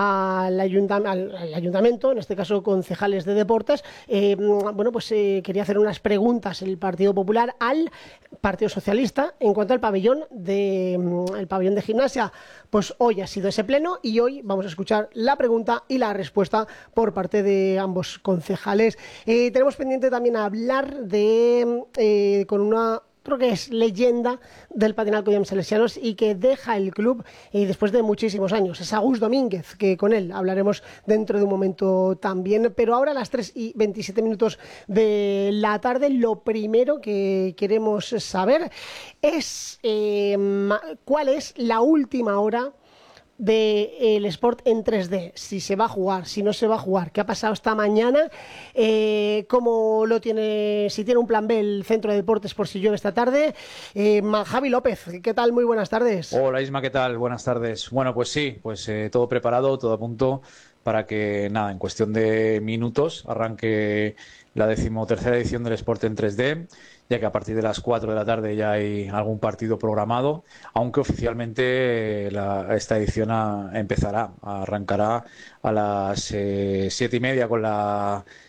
S13: Al, ayuntam al, al ayuntamiento, en este caso concejales de deportes, eh, bueno, pues eh, quería hacer unas preguntas el Partido Popular al Partido Socialista en cuanto al pabellón de el pabellón de gimnasia. Pues hoy ha sido ese pleno y hoy vamos a escuchar la pregunta y la respuesta por parte de ambos concejales. Eh, tenemos pendiente también hablar de eh, con una creo que es leyenda del patín Alcoyano Salesianos y que deja el club eh, después de muchísimos años. Es Agus Domínguez, que con él hablaremos dentro de un momento también. Pero ahora a las tres y veintisiete minutos de la tarde, lo primero que queremos saber es eh, cuál es la última hora del Sport en tres D, si se va a jugar, si no se va a jugar, qué ha pasado esta mañana, eh, cómo lo tiene, si tiene un plan B el Centro de Deportes por si llueve esta tarde. eh, Javi López, ¿qué tal? Muy buenas tardes.
S1: Hola Isma, ¿qué tal? Buenas tardes. Bueno, pues sí, pues eh, todo preparado, todo a punto para que, nada, en cuestión de minutos arranque la decimotercera edición del Sport en tres D, ya que a partir de las cuatro de la tarde ya hay algún partido programado, aunque oficialmente la, esta edición a, empezará, arrancará a las eh, siete y media con la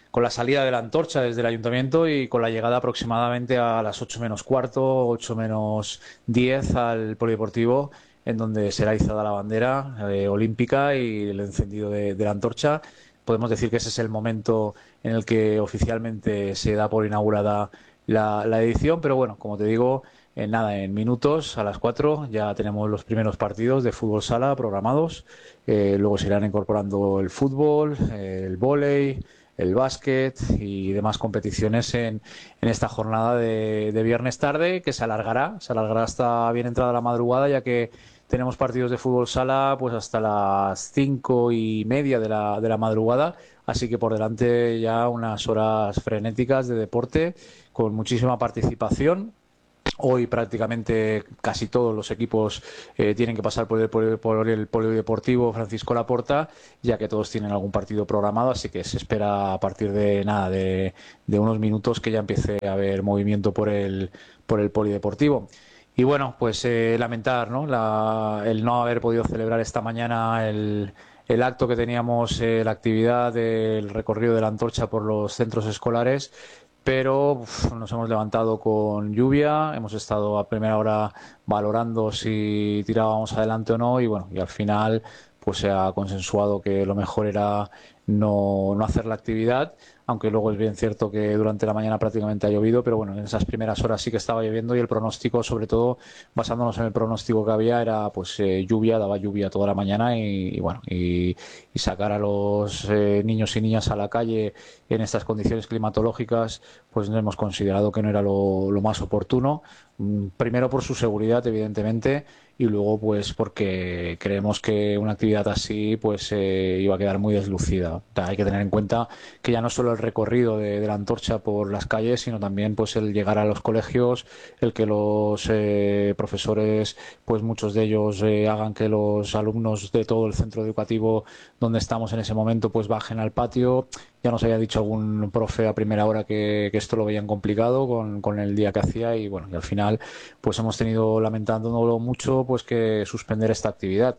S1: con la salida de la antorcha desde el ayuntamiento y con la llegada aproximadamente a las ocho menos cuarto, ocho menos diez al polideportivo, en donde será izada la bandera eh, olímpica y el encendido de, de la antorcha. Podemos decir que ese es el momento en el que oficialmente se da por inaugurada la, la edición, pero bueno, como te digo, en nada, en minutos, a las cuatro, ya tenemos los primeros partidos de fútbol sala programados. Eh, luego se irán incorporando el fútbol, eh, el vóley, el básquet y demás competiciones en, en esta jornada de, de viernes tarde, que se alargará, se alargará hasta bien entrada la madrugada, ya que tenemos partidos de fútbol sala pues hasta las cinco y media de la, de la madrugada, así que por delante ya unas horas frenéticas de deporte con muchísima participación. Hoy prácticamente casi todos los equipos eh, tienen que pasar por el, por, el, por el polideportivo Francisco Laporta, ya que todos tienen algún partido programado, así que se espera a partir de nada de, de unos minutos que ya empiece a haber movimiento por el, por el polideportivo. Y bueno, pues eh, lamentar, ¿no? La, el no haber podido celebrar esta mañana el, el acto que teníamos, eh, la actividad del recorrido de la antorcha por los centros escolares, pero uf, nos hemos levantado con lluvia, hemos estado a primera hora valorando si tirábamos adelante o no y bueno, y al final pues se ha consensuado que lo mejor era no, no hacer la actividad, aunque luego es bien cierto que durante la mañana prácticamente ha llovido, pero bueno, en esas primeras horas sí que estaba lloviendo y el pronóstico, sobre todo basándonos en el pronóstico que había, era pues eh, lluvia, daba lluvia toda la mañana y, y bueno, y, y sacar a los eh, niños y niñas a la calle en estas condiciones climatológicas, pues no hemos considerado que no era lo, lo más oportuno, primero por su seguridad, evidentemente, y luego pues porque creemos que una actividad así pues eh, iba a quedar muy deslucida. O sea, hay que tener en cuenta que ya no solo el recorrido de, de la antorcha por las calles, sino también pues el llegar a los colegios, el que los eh, profesores, pues muchos de ellos eh, hagan que los alumnos de todo el centro educativo donde estamos en ese momento pues bajen al patio. Ya nos había dicho algún profe a primera hora que, que esto lo veían complicado con, con el día que hacía y bueno, y al final pues hemos tenido, lamentándolo mucho, pues que suspender esta actividad.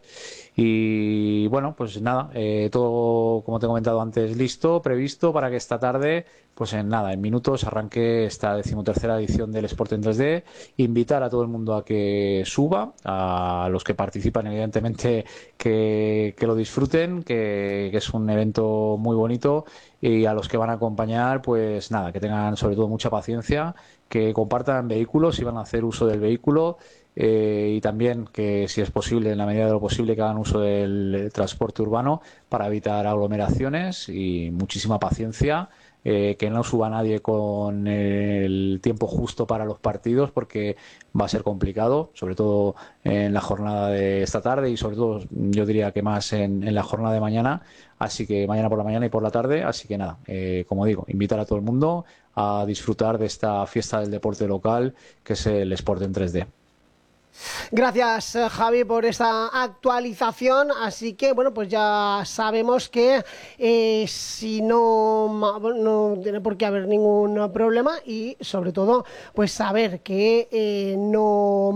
S1: Y bueno, pues nada, eh, todo, como te he comentado antes, listo, previsto para que esta tarde, pues en nada, en minutos arranque esta decimotercera edición del Sport en tres D. Invitar a todo el mundo a que suba, a los que participan, evidentemente, que, que lo disfruten, que, que es un evento muy bonito, y a los que van a acompañar, pues nada, que tengan sobre todo mucha paciencia, que compartan vehículos si van a hacer uso del vehículo. Eh, y también que, si es posible, en la medida de lo posible, que hagan uso del transporte urbano para evitar aglomeraciones y muchísima paciencia, eh, que no suba nadie con el tiempo justo para los partidos porque va a ser complicado, sobre todo en la jornada de esta tarde y sobre todo yo diría que más en, en la jornada de mañana, así que mañana por la mañana y por la tarde, así que nada, eh, como digo, invitar a todo el mundo a disfrutar de esta fiesta del deporte local que es el Sport en tres D.
S13: Gracias, Javi, por esta actualización. Así que, bueno, pues ya sabemos que eh, si no, no tiene por qué haber ningún problema y, sobre todo, pues saber que eh, no...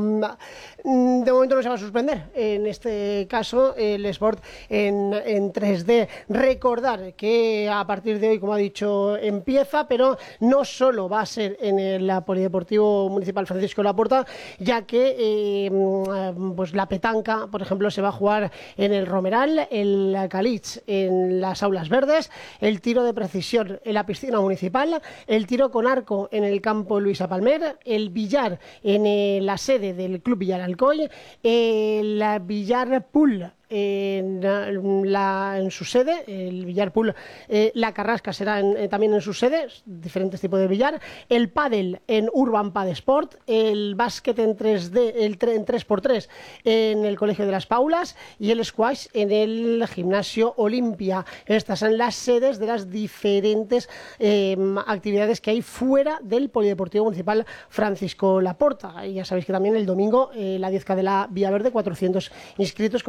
S13: De momento no se va a suspender, en este caso, el Sport en, en tres D. Recordar que a partir de hoy, como ha dicho, empieza, pero no solo va a ser en el Polideportivo Municipal Francisco Laporta, ya que eh, pues la petanca, por ejemplo, se va a jugar en el Romeral, el Calich en las Aulas Verdes, el tiro de precisión en la piscina municipal, el tiro con arco en el campo Luisa Palmer, el billar en eh, la sede del Club Villar Alcoy, el billar pool en, la, en su sede, el billar pool eh, La Carrasca será en, eh, también en su sede, diferentes tipos de billar, el pádel en Urban Pad Sport, el básquet en tres D, el en tres por tres en el Colegio de las Paulas y el squash en el Gimnasio Olimpia. Estas son las sedes de las diferentes eh, actividades que hay fuera del Polideportivo Municipal Francisco Laporta. Y ya sabéis que también el domingo eh, la diez K de la Vía Verde, cuatrocientos inscritos, como nos dijo ayer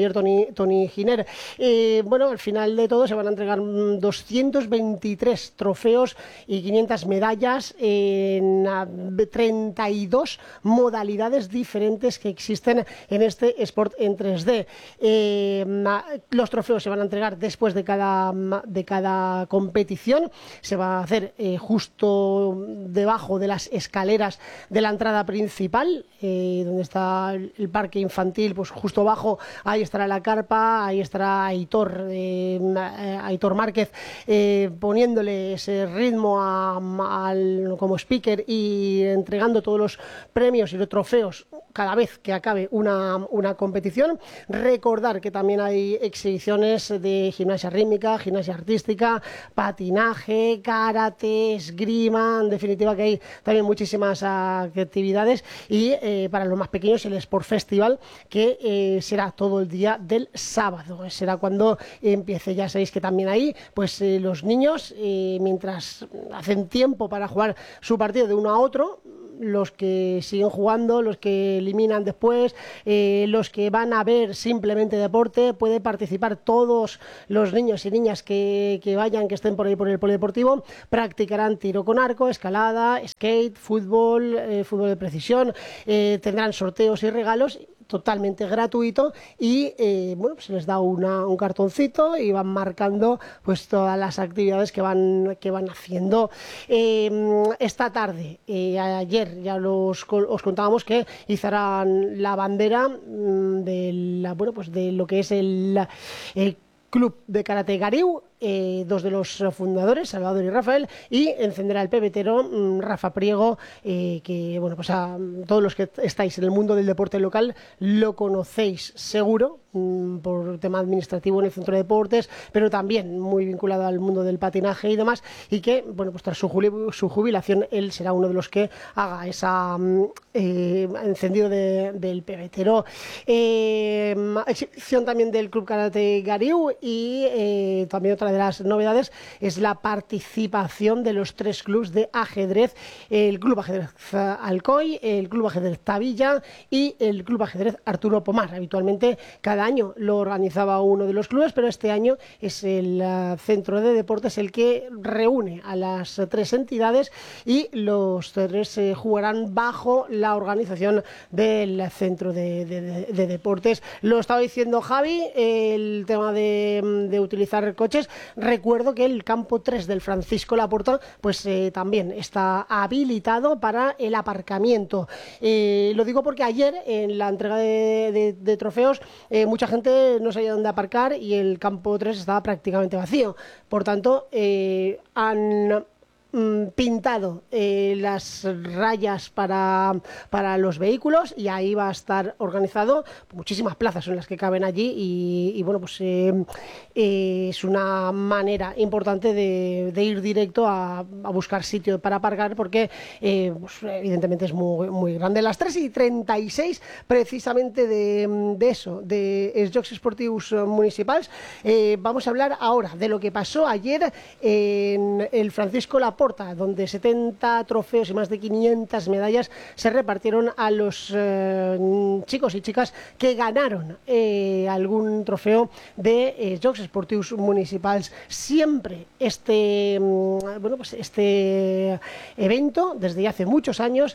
S13: mayor Toni, Toni Giner. Eh, bueno, al final de todo se van a entregar doscientos veintitrés trofeos y quinientas medallas en treinta y dos modalidades diferentes que existen en este Sport en tres D. Eh, los trofeos se van a entregar después de cada, de cada competición. Se va a hacer eh, justo debajo de las escaleras de la entrada principal, eh, donde está el, el parque infantil, pues justo abajo, ahí estará la carpa, ahí estará Aitor, eh, Aitor Márquez, eh, poniéndole ese ritmo a, al, como speaker y entregando todos los premios y los trofeos cada vez que acabe una, una competición. Recordar que también hay exhibiciones de gimnasia rítmica, gimnasia artística, patinaje, karate, esgrima, en definitiva que hay también muchísimas actividades. Y eh, para los más pequeños el Sport Festival, que eh, será todo el día del sábado, será cuando empiece. Ya sabéis que también ahí pues eh, los niños, eh, mientras hacen tiempo para jugar su partido de uno a otro, los que siguen jugando, los que eliminan después, eh, los que van a ver simplemente deporte, pueden participar todos los niños y niñas que, que vayan, que estén por ahí por el polideportivo, practicarán tiro con arco, escalada, skate, fútbol, eh, fútbol de precisión, eh, tendrán sorteos y regalos totalmente gratuito y eh, bueno, pues se les da una, un cartoncito y van marcando pues todas las actividades que van, que van haciendo. Eh, esta tarde, eh, ayer ya los, os contábamos que izarán la bandera de, la, bueno, pues de lo que es el, el Club de Karate Gariu, eh, dos de los fundadores, Salvador y Rafael, y encenderá el pebetero mmm, Rafa Priego, eh, que bueno, pues a todos los que estáis en el mundo del deporte local lo conocéis seguro, mmm, por tema administrativo en el centro de deportes, pero también muy vinculado al mundo del patinaje y demás, y que bueno, pues tras su, jubil su jubilación él será uno de los que haga esa eh, encendido de, del pebetero. Eh, exhibición también del Club Karate Gariu, y eh, también otra de las novedades es la participación de los tres clubes de ajedrez: el Club Ajedrez Alcoy, el Club Ajedrez Tavilla y el Club Ajedrez Arturo Pomar. Habitualmente cada año lo organizaba uno de los clubes, pero este año es el uh, Centro de Deportes el que reúne a las uh, tres entidades, y los tres eh, jugarán bajo la organización del Centro de, de, de, de Deportes. Lo estaba diciendo Javi, el tema de, de utilizar coches. Recuerdo que el campo tres del Francisco Laporta pues eh, también está habilitado para el aparcamiento. Eh, lo digo porque ayer en la entrega de, de, de trofeos eh, mucha gente no sabía dónde aparcar y el campo tres estaba prácticamente vacío. Por tanto, eh, han pintado eh, las rayas para, para los vehículos, y ahí va a estar organizado muchísimas plazas en las que caben allí, y, y bueno, pues eh, eh, es una manera importante de, de ir directo a, a buscar sitio para aparcar, porque eh, pues, evidentemente es muy, muy grande. Las tres y treinta y seis precisamente de, de eso, de els Jocs Esportius Municipals. Eh, vamos a hablar ahora de lo que pasó ayer en el Francisco Laporta, donde setenta trofeos y más de quinientas medallas se repartieron a los eh, chicos y chicas que ganaron eh, algún trofeo de eh, Jocs Esportius Municipals. Siempre este, bueno, pues este evento, desde hace muchos años,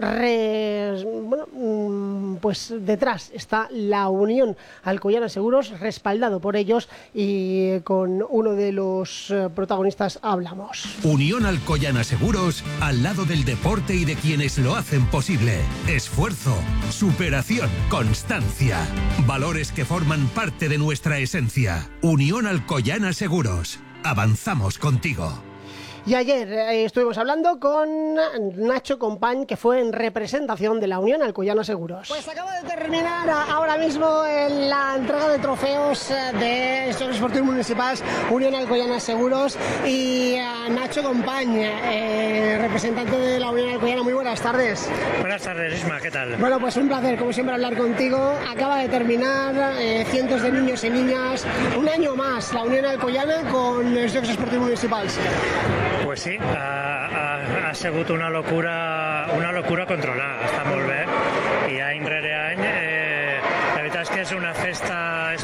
S13: Re, bueno, pues detrás está la Unión Alcoyana Seguros, respaldado por ellos, y con uno de los protagonistas hablamos.
S2: Unión Alcoyana Seguros, al lado del deporte y de quienes lo hacen posible. Esfuerzo, superación, constancia, valores que forman parte de nuestra esencia. Unión Alcoyana Seguros, avanzamos contigo.
S13: Y ayer eh, estuvimos hablando con Nacho Compañ, que fue en representación de la Unión Alcoyana Seguros. Pues acaba de terminar ahora mismo en la entrega de trofeos de estos Esportius Municipals Unión Alcoyana Seguros, y a Nacho Compañ, eh, representante de la Unión Alcoyana. Muy buenas tardes.
S4: Buenas tardes, Isma, ¿qué tal?
S13: Bueno, pues un placer, como siempre, hablar contigo. Acaba de terminar, eh, cientos de niños y niñas, un año más la Unión Alcoyana con els Jocs Esportius Municipals.
S4: Pues sí, ha, ha, ha sigut una locura, una locura controlada, està molt bé, i any rere any eh, la veritat és que és una festa, és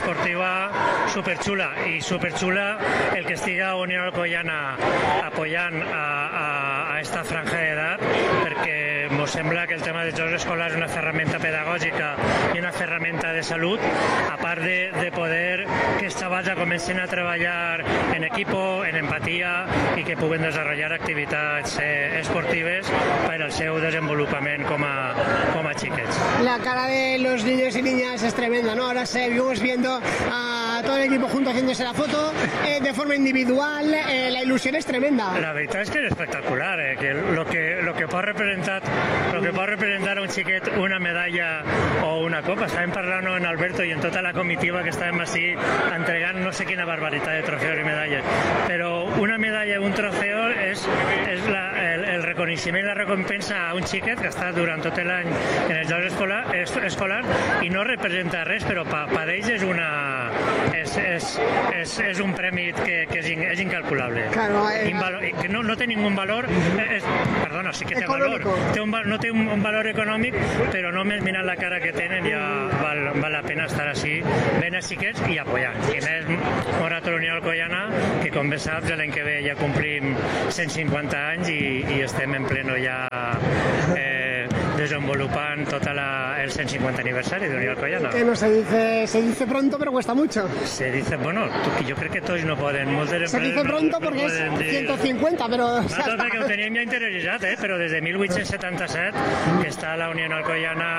S4: superxula, i superxula el que estiga Unió Alcoyana apoyant a, a, a esta franja d'edat, perquè ens sembla que el tema dels jocs escolars és una ferramenta pedagògica i una ferramenta de salut, a part de, de poder que els xavals ja comencen a treballar en equipo, en empatia i que puguen desenvolupar activitats eh, esportives per al seu desenvolupament com a, com a xiquets.
S13: La cara de los niños y niñas es tremenda, ¿no? Ahora seguimos viendo a todo el equipo junto haciéndose la foto eh, de forma individual, eh, la ilusión es tremenda.
S4: La veritat és que és espectacular, eh? que lo que lo que pot representar lo que pot representar a un xiquet una medalla o una copa. Estàvem parlant en Alberto i en tota la comitiva que estàvem així entregant no sé quina barbaritat de trofeos i medalles, però una medalla i un trofeo és, és la, el, el reconeixement i la recompensa a un xiquet que està durant tot l'any en els jocs escolar, escolar i no representa res, però per pa, pa ells és una és, és, és, és un premi que, que és, in, és incalculable.
S13: Claro, eh,
S4: Invalo, que no, no té ningún valor, és, perdona, sí que té valor, té un, no té un, un valor econòmic, però només mirant la cara que tenen ja val, val la pena estar així, ben a xiquets i apoyant. I més Morato Unió Alcoyana, que com bé saps l'any que ve ja complim cent cinquanta anys i, i estem en pleno ja eh, desenvolupant tot la, el cent cinquanta aniversari de Unió Alcoyana.
S13: Que no se dice, se dice pronto, pero cuesta mucho.
S4: Se dice, bueno, yo creo que todos no poden.
S13: Se dice pronto porque no es ciento cincuenta, però...
S4: Nosaltres perquè ho teníem ja interioritzat, eh? Però des de mil vuit-cents setanta-set que està la Unió Alcoyana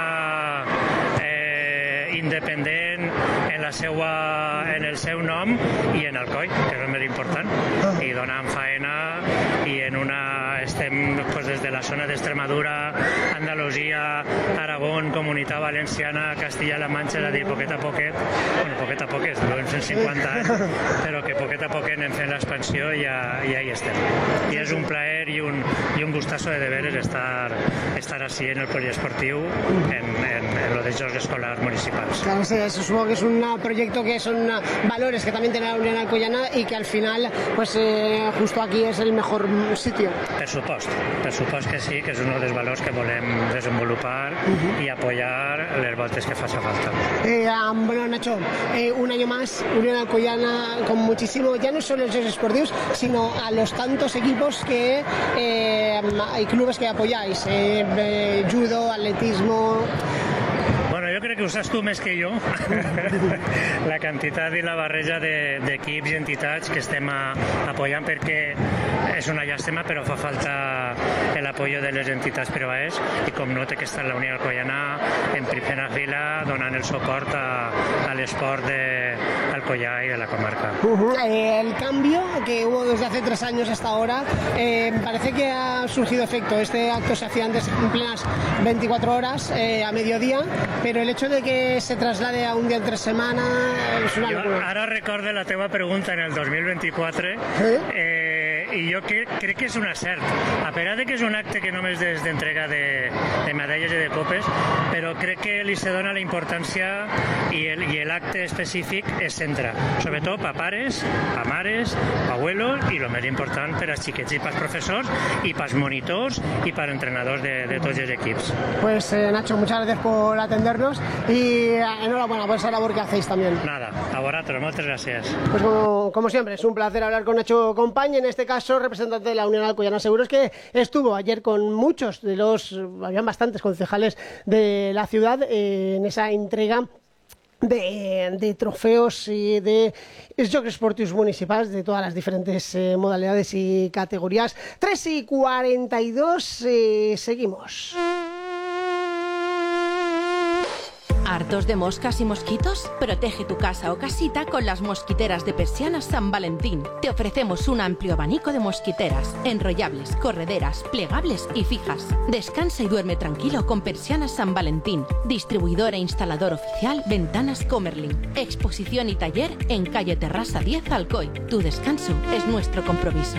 S4: eh, independent en, la seua, en el seu nom i en Alcoi, que és el més important, i donant faena i en una... estem pues, des de la zona d'Extremadura, Andalusia, Aragón, Comunitat Valenciana, Castilla-La Manxa, és a dir, poquet a poquet, bueno, poquet a poquet, duem cent cinquanta anys, però que poquet a poquet anem fent l'expansió i, ja, i ahí estem. I és un plaer i un, i un gustazo de deberes estar, estar así en el poliesportiu en, en, en lo de Jocs Escolars Municipals.
S13: Claro, sí, supongo que es un proyecto que son valores que también tiene la Unión Alcoyana y que al final, pues eh, justo aquí es el mejor sitio.
S4: Per supost, per supost que sí, que és un dels valors que volem desenvolupar uh-huh. y apoyar les voltes que faça falta.
S13: Eh, um, bueno, Nacho, eh, un año más, Unión Alcoyana con muchísimo, ya no solo los esportivos, sino a los tantos equipos que eh, hay clubes que apoyáis, eh, eh, judo, atletismo...
S4: Bueno, jo crec que ho saps tu més que jo, la quantitat i la barreja d'equips i entitats que estem a, apoyant, perquè és una llàstima, però fa falta l'apoyo de les entitats privades i com no té que estar la Unió Alcoyana en primera fila donant el suport a, a l'esport d'Alcoyà i de la comarca.
S13: Uh-huh. eh, el cambio que hubo desde hace tres años hasta ahora, eh, parece que ha surgido efecto. Este acto se hacía antes en plenas veinticuatro horas, eh, a mediodía, però el hecho de que se traslade a un dia entre setmana és una locura.
S4: Jo ara recordo la teva pregunta en el dos mil vint-i-quatre eh? Eh, i jo crec, crec que és un acert, a pesar de que és un acte que només és d'entrega de, de medalles i de copes, però crec que li se dona la importància i el, i l'acte específic es centra, sobretot pa pares, pa mares, pa abuelos i el més important per als xiquets i pels professors i pels monitors i per entrenadors de, de tots els equips.
S13: Pues eh, Nacho, muchas gracias por atendernos y enhorabuena por esa labor que hacéis también.
S4: Nada, a vosotros, muchas gracias.
S13: Pues como, como siempre, es un placer hablar con Nacho Compañ, en este caso representante de la Unión Alcoyana Seguros, que estuvo ayer con muchos de los, habían bastantes concejales de la ciudad eh, en esa entrega de, de trofeos y de Jocs Esportius Municipals de todas las diferentes eh, modalidades y categorías. tres y cuarenta y dos, eh, seguimos.
S7: ¿Hartos de moscas y mosquitos? Protege tu casa o casita con las mosquiteras de Persianas San Valentín. Te ofrecemos un amplio abanico de mosquiteras, enrollables, correderas, plegables y fijas. Descansa y duerme tranquilo con Persianas San Valentín. Distribuidor e instalador oficial Ventanas Comerlin. Exposición y taller en calle Terrassa diez, Alcoy. Tu descanso es nuestro compromiso.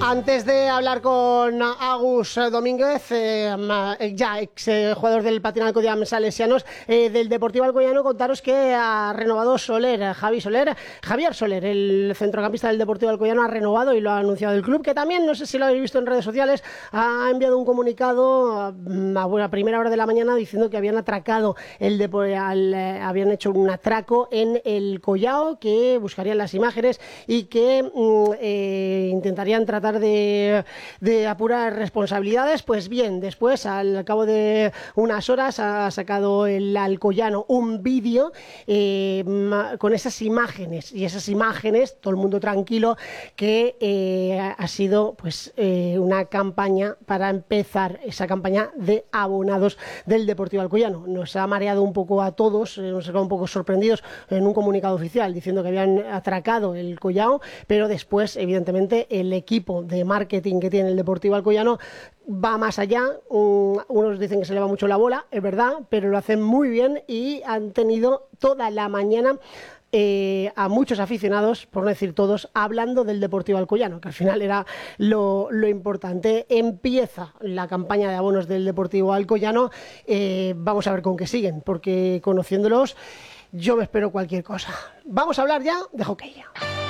S13: Antes de hablar con Agus Domínguez, eh, ya ex eh, jugador del Patinal Alcoyano Salesianos, eh, del Deportivo Alcoyano, contaros que ha renovado Soler, Javi Soler, Javier Soler, el centrocampista del Deportivo Alcoyano, ha renovado y lo ha anunciado el club, que también, no sé si lo habéis visto en redes sociales, ha enviado un comunicado a, a primera hora de la mañana diciendo que habían atracado, el Depo- al, eh, habían hecho un atraco en el Collao, que buscarían las imágenes y que mm, eh, intentarían tratar De, de apurar responsabilidades. Pues bien, después, al cabo de unas horas, ha sacado el Alcoyano un vídeo eh, con esas imágenes, y esas imágenes, todo el mundo tranquilo, que eh, ha sido pues eh, una campaña para empezar esa campaña de abonados del Deportivo Alcoyano. Nos ha mareado un poco a todos, eh, nos ha quedado un poco sorprendidos en un comunicado oficial diciendo que habían atracado el Collao, pero después, evidentemente, el equipo de marketing que tiene el Deportivo Alcoyano va más allá. Um, unos dicen que se le va mucho la bola, es verdad, pero lo hacen muy bien y han tenido toda la mañana eh, a muchos aficionados, por no decir todos, hablando del Deportivo Alcoyano, que al final era lo, lo importante. Empieza la campaña de abonos del Deportivo Alcoyano, eh, vamos a ver con qué siguen, porque conociéndolos yo me espero cualquier cosa. Vamos a hablar ya de hockey.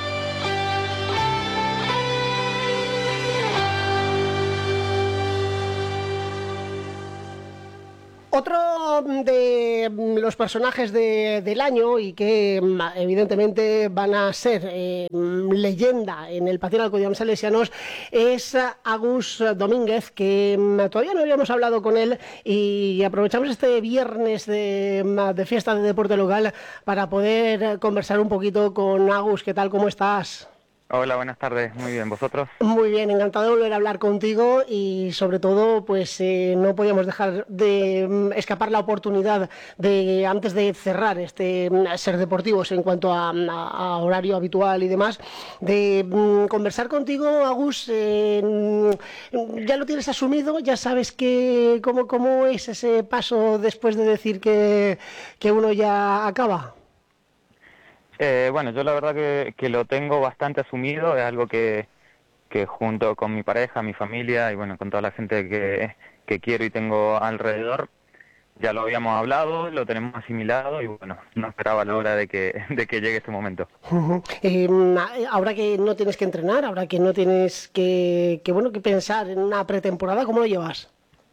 S13: Otro de los personajes de, del año, y que evidentemente van a ser eh, leyenda en el Patinal Alcoyano Salesianos, es Agus Domínguez, que todavía no habíamos hablado con él, y aprovechamos este viernes de, de fiesta de deporte local para poder conversar un poquito con Agus. ¿Qué tal? ¿Cómo estás?
S15: Hola, buenas tardes. Muy bien, ¿vosotros?
S13: Muy bien, encantado de volver a hablar contigo, y sobre todo, pues eh, no podíamos dejar de um, escapar la oportunidad de, antes de cerrar este um, Ser Deportivos en cuanto a, a, a horario habitual y demás, de um, conversar contigo, Agus. Eh, ya lo tienes asumido, ya sabes que cómo, cómo es ese paso después de decir que, que uno ya acaba.
S15: Eh, bueno, yo la verdad que, que lo tengo bastante asumido, es algo que, que junto con mi pareja, mi familia y bueno, con toda la gente que, que quiero y tengo alrededor, ya lo habíamos hablado, lo tenemos asimilado y bueno, no esperaba la hora de que, de que llegue este momento.
S13: Uh-huh. Eh, ahora que no tienes que entrenar, ahora que no tienes que, que, bueno, que pensar en una pretemporada, ¿cómo lo llevas?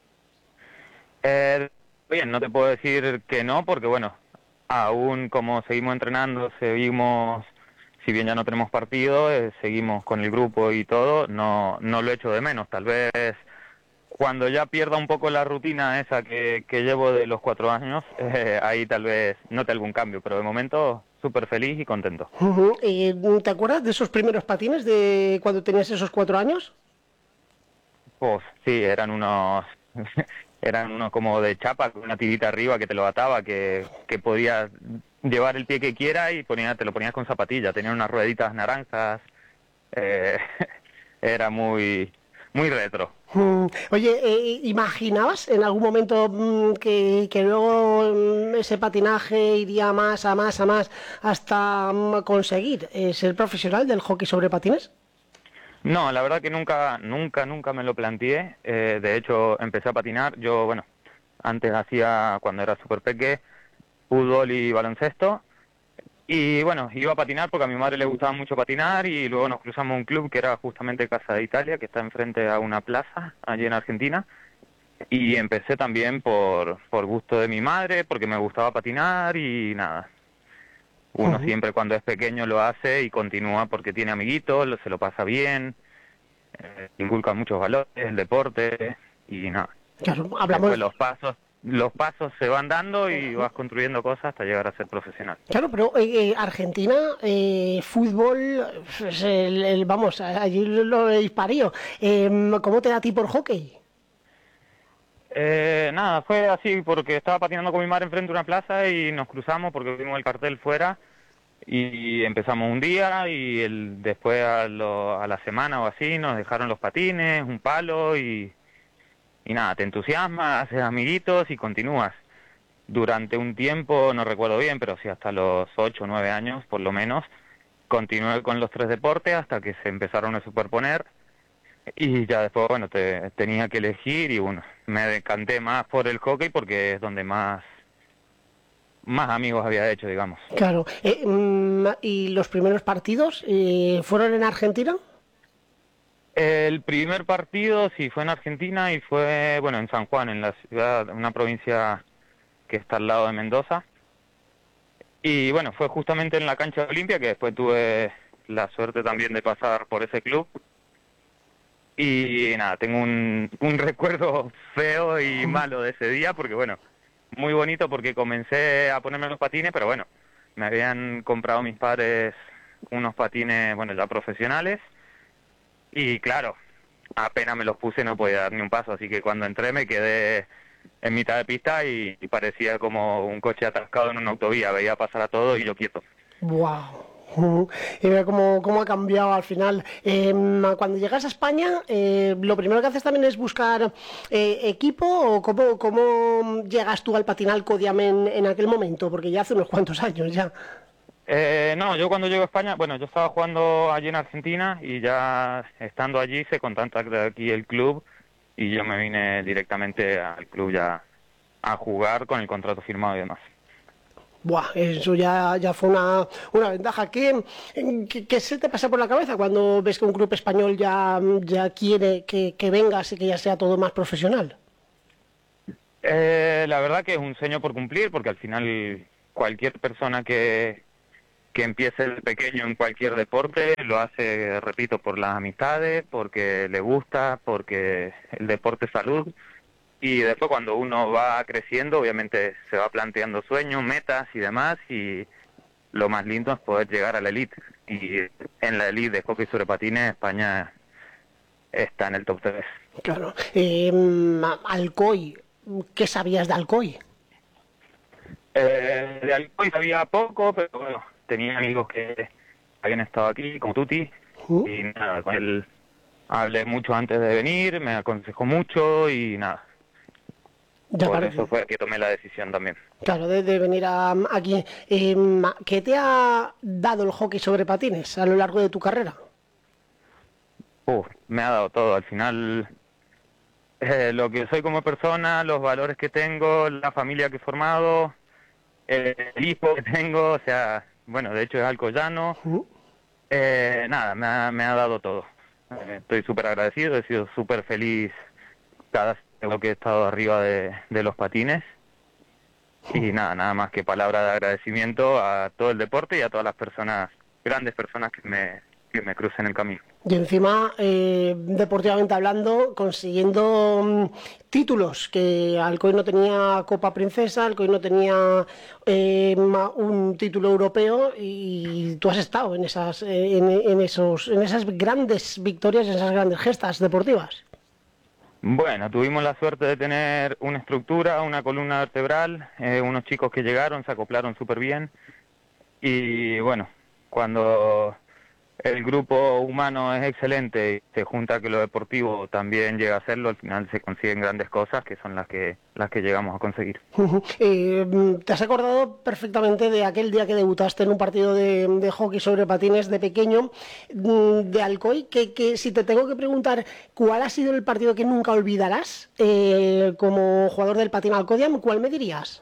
S15: Eh, bien, no te puedo decir que no, porque bueno, aún como seguimos entrenando, seguimos, si bien ya no tenemos partido, eh, seguimos con el grupo y todo, no no lo echo de menos. Tal vez cuando ya pierda un poco la rutina esa que, que llevo de los cuatro años, eh, ahí tal vez note algún cambio, pero de momento súper feliz y contento.
S13: Uh-huh. eh, ¿Te acuerdas de esos primeros patines de cuando tenías esos cuatro años?
S15: Pues sí, eran unos... eran unos como de chapa, con una tirita arriba que te lo ataba, que, que podías llevar el pie que quieras y ponía, te lo ponías con zapatilla. Tenían unas rueditas naranjas, eh, era muy muy retro.
S13: Mm, oye, eh, ¿imaginabas en algún momento mm, que, que luego mm, ese patinaje iría más, a más, a más, hasta mm, conseguir eh, ser profesional del hockey sobre patines?
S15: No, la verdad que nunca, nunca, nunca me lo planteé. Eh, de hecho, empecé a patinar. Yo, bueno, antes hacía, cuando era súper peque, fútbol y baloncesto. Y bueno, iba a patinar porque a mi madre le gustaba mucho patinar y luego nos cruzamos a un club que era justamente Casa de Italia, que está enfrente a una plaza allí en Argentina. Y empecé también por, por gusto de mi madre, porque me gustaba patinar y nada. Uno uh-huh. siempre cuando es pequeño lo hace y continúa porque tiene amiguitos, se lo pasa bien, eh, inculca muchos valores, el deporte y nada.
S13: Claro, hablamos...
S15: Después los pasos, los pasos se van dando y vas construyendo cosas hasta llegar a ser profesional.
S13: Claro, pero eh, eh, Argentina, eh, fútbol, es el, el, vamos, allí lo he disparío. Eh, ¿Cómo te da a ti por hockey?
S15: Eh, nada, fue así porque estaba patinando con mi madre enfrente de una plaza y nos cruzamos porque vimos el cartel fuera y empezamos un día y el, después a, lo, a la semana o así nos dejaron los patines, un palo y, y nada, te entusiasmas, haces amiguitos y continúas. Durante un tiempo, no recuerdo bien, pero sí hasta los ocho o nueve años por lo menos, continué con los tres deportes hasta que se empezaron a superponer. Y ya después, bueno, te, tenía que elegir y bueno, me decanté más por el hockey porque es donde más, más amigos había hecho, digamos.
S13: Claro. Eh, mm, ¿Y los primeros partidos eh, fueron en Argentina?
S15: El primer partido sí fue en Argentina y fue, bueno, en San Juan, en la ciudad, una provincia que está al lado de Mendoza. Y bueno, fue justamente en la cancha de Olimpia, que después tuve la suerte también de pasar por ese club. Y nada, tengo un, un recuerdo feo y malo de ese día, porque bueno, muy bonito porque comencé a ponerme los patines, pero bueno, me habían comprado mis padres unos patines, bueno, ya profesionales, y claro, apenas me los puse no podía dar ni un paso, así que cuando entré me quedé en mitad de pista y, y parecía como un coche atascado en una autovía, veía pasar a todo y yo quieto.
S13: ¡Wow! Y ve cómo, cómo ha cambiado al final. Eh, cuando llegas a España, eh, ¿lo primero que haces también es buscar eh, equipo o cómo, cómo llegas tú al patín Alcodiam en, en aquel momento? Porque ya hace unos cuantos años ya.
S15: Eh, no, yo cuando llego a España, bueno, yo estaba jugando allí en Argentina y ya estando allí se contacta aquí el club y yo me vine directamente al club ya a jugar con el contrato firmado y demás.
S13: Buah, eso ya, ya fue una, una ventaja. ¿Qué, qué, ¿Qué se te pasa por la cabeza cuando ves que un club español ya, ya quiere que, que vengas y que ya sea todo más profesional?
S15: Eh, la verdad que es un sueño por cumplir, porque al final cualquier persona que, que empiece de pequeño en cualquier deporte lo hace, repito, por las amistades, porque le gusta, porque el deporte es salud. Y después cuando uno va creciendo, obviamente se va planteando sueños, metas y demás, y lo más lindo es poder llegar a la elite. Y en la elite de hockey sobre patines, España está en el top tres.
S13: Claro. Eh, Alcoy, ¿qué sabías de Alcoy?
S15: Eh, de Alcoy sabía poco, pero bueno, tenía amigos que habían estado aquí, como Tuti, uh. y nada, con él hablé mucho antes de venir, me aconsejó mucho y nada. Ya Por parece. Eso fue que tomé la decisión también.
S13: Claro, de, de venir a, aquí. Eh, ¿Qué te ha dado el hockey sobre patines a lo largo de tu carrera?
S15: Uf, me ha dado todo. Al final, eh, lo que soy como persona, los valores que tengo, la familia que he formado, el hijo que tengo, o sea, bueno, de hecho es alcoyano. Uh. Eh, nada, me ha, me ha dado todo. Eh, estoy súper agradecido, he sido súper feliz cada lo que he estado arriba de, de los patines y nada, nada más que palabra de agradecimiento a todo el deporte y a todas las personas, grandes personas que me, que me crucen el camino.
S13: Y encima, eh, deportivamente hablando, consiguiendo um, títulos, que Alcoy no tenía Copa Princesa, Alcoy no tenía eh, un título europeo y tú has estado en esas, en, en, esos, en esas grandes victorias, en esas grandes gestas deportivas.
S15: Bueno, tuvimos la suerte de tener una estructura, una columna vertebral, eh, unos chicos que llegaron, se acoplaron súper bien y bueno, cuando el grupo humano es excelente y se junta que lo deportivo también llega a serlo, al final se consiguen grandes cosas que son las que las que llegamos a conseguir.
S13: Uh-huh. eh, ¿Te has acordado perfectamente de aquel día que debutaste en un partido de, de hockey sobre patines de pequeño de Alcoy? Que, que si te tengo que preguntar cuál ha sido el partido que nunca olvidarás eh, como jugador del patín Alcodiam, ¿cuál me dirías?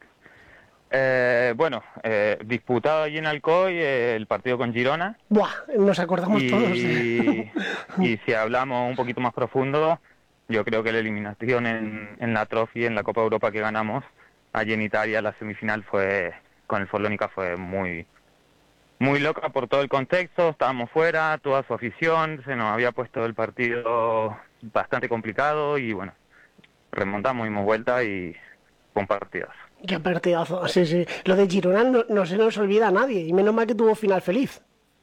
S15: Eh, bueno, eh, disputado allí en Alcoy eh, el partido con Girona.
S13: Buah, nos acordamos
S15: y,
S13: todos. ¿eh?
S15: Y si hablamos un poquito más profundo, yo creo que la eliminación en, en la Trophy, en la Copa Europa que ganamos, allí en Italia, la semifinal fue con el Folónica fue muy muy loca por todo el contexto, estábamos fuera, toda su afición, se nos había puesto el partido bastante complicado y bueno, remontamos, dimos vuelta y fue un partidazo.
S13: Qué partidazo, sí, sí. Lo de Girona no, no se nos olvida a nadie, y menos mal que tuvo final feliz.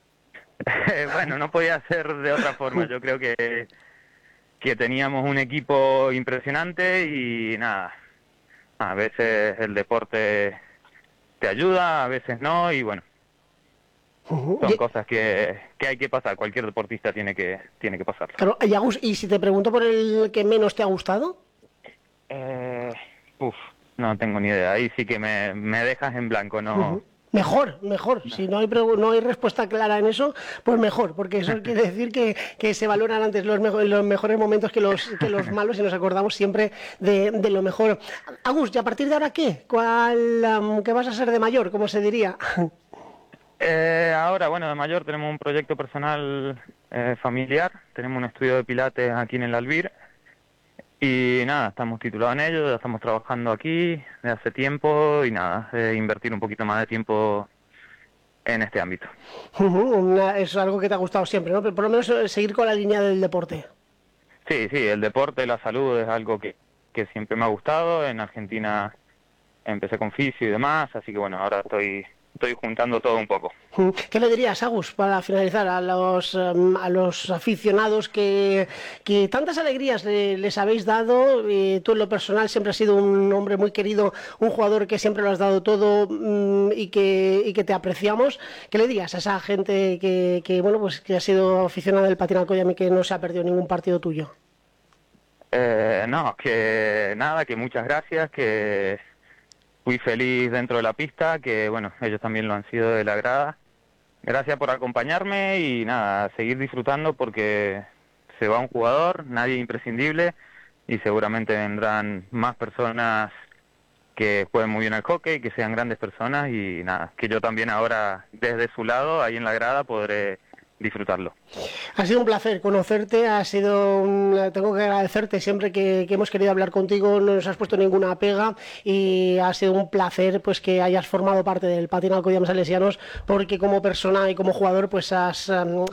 S15: Bueno, no podía ser de otra forma. Yo creo que, que teníamos un equipo impresionante y nada, a veces el deporte te ayuda, a veces no, y bueno, son y... cosas que, que hay que pasar. Cualquier deportista tiene que, tiene que pasar.
S13: Claro, y, Agus, ¿y si te pregunto por el que menos te ha gustado?
S15: Eh, uf. No tengo ni idea, ahí sí que me, me dejas en blanco, no, uh-huh.
S13: Mejor, mejor. Si no hay, no hay respuesta clara en eso, pues mejor, porque eso quiere decir que, que se valoran antes los, mejor, los mejores momentos que los, que los malos y nos acordamos siempre de, de lo mejor. Agus, ¿y a partir de ahora qué? ¿Cuál, um, ¿Qué vas a ser de mayor, como se diría?
S15: Eh, ahora, bueno, de mayor tenemos un proyecto personal eh, familiar, tenemos un estudio de pilates aquí en el Albir. Y nada, estamos titulados en ello, ya estamos trabajando aquí desde hace tiempo y nada, eh, invertir un poquito más de tiempo en este ámbito.
S13: Una, es algo que te ha gustado siempre, ¿no? Pero por lo menos seguir con la línea del deporte.
S15: Sí, sí, el deporte, la salud es algo que, que siempre me ha gustado. En Argentina empecé con fisio y demás, así que bueno, ahora estoy... Estoy juntando todo un poco.
S13: ¿Qué le dirías, Agus, para finalizar, a los, a los aficionados que, que tantas alegrías le, les habéis dado? Eh, tú en lo personal siempre has sido un hombre muy querido, un jugador que siempre lo has dado todo mmm, y, que, y que te apreciamos. ¿Qué le dirías a esa gente que, que, bueno, pues, que ha sido aficionada del patín Alcoy y que no se ha perdido ningún partido tuyo?
S15: Eh, no, que nada, que muchas gracias, que... Fui feliz dentro de la pista, que bueno, ellos también lo han sido de la grada. Gracias por acompañarme y nada, seguir disfrutando porque se va un jugador, nadie imprescindible y seguramente vendrán más personas que jueguen muy bien al hockey, que sean grandes personas y nada, que yo también ahora desde su lado, ahí en la grada, podré disfrutarlo.
S13: Ha sido un placer conocerte, ha sido un... tengo que agradecerte siempre que, que hemos querido hablar contigo, no nos has puesto ninguna pega y ha sido un placer pues que hayas formado parte del patín Alcoy Salesianos, porque como persona y como jugador pues has, um,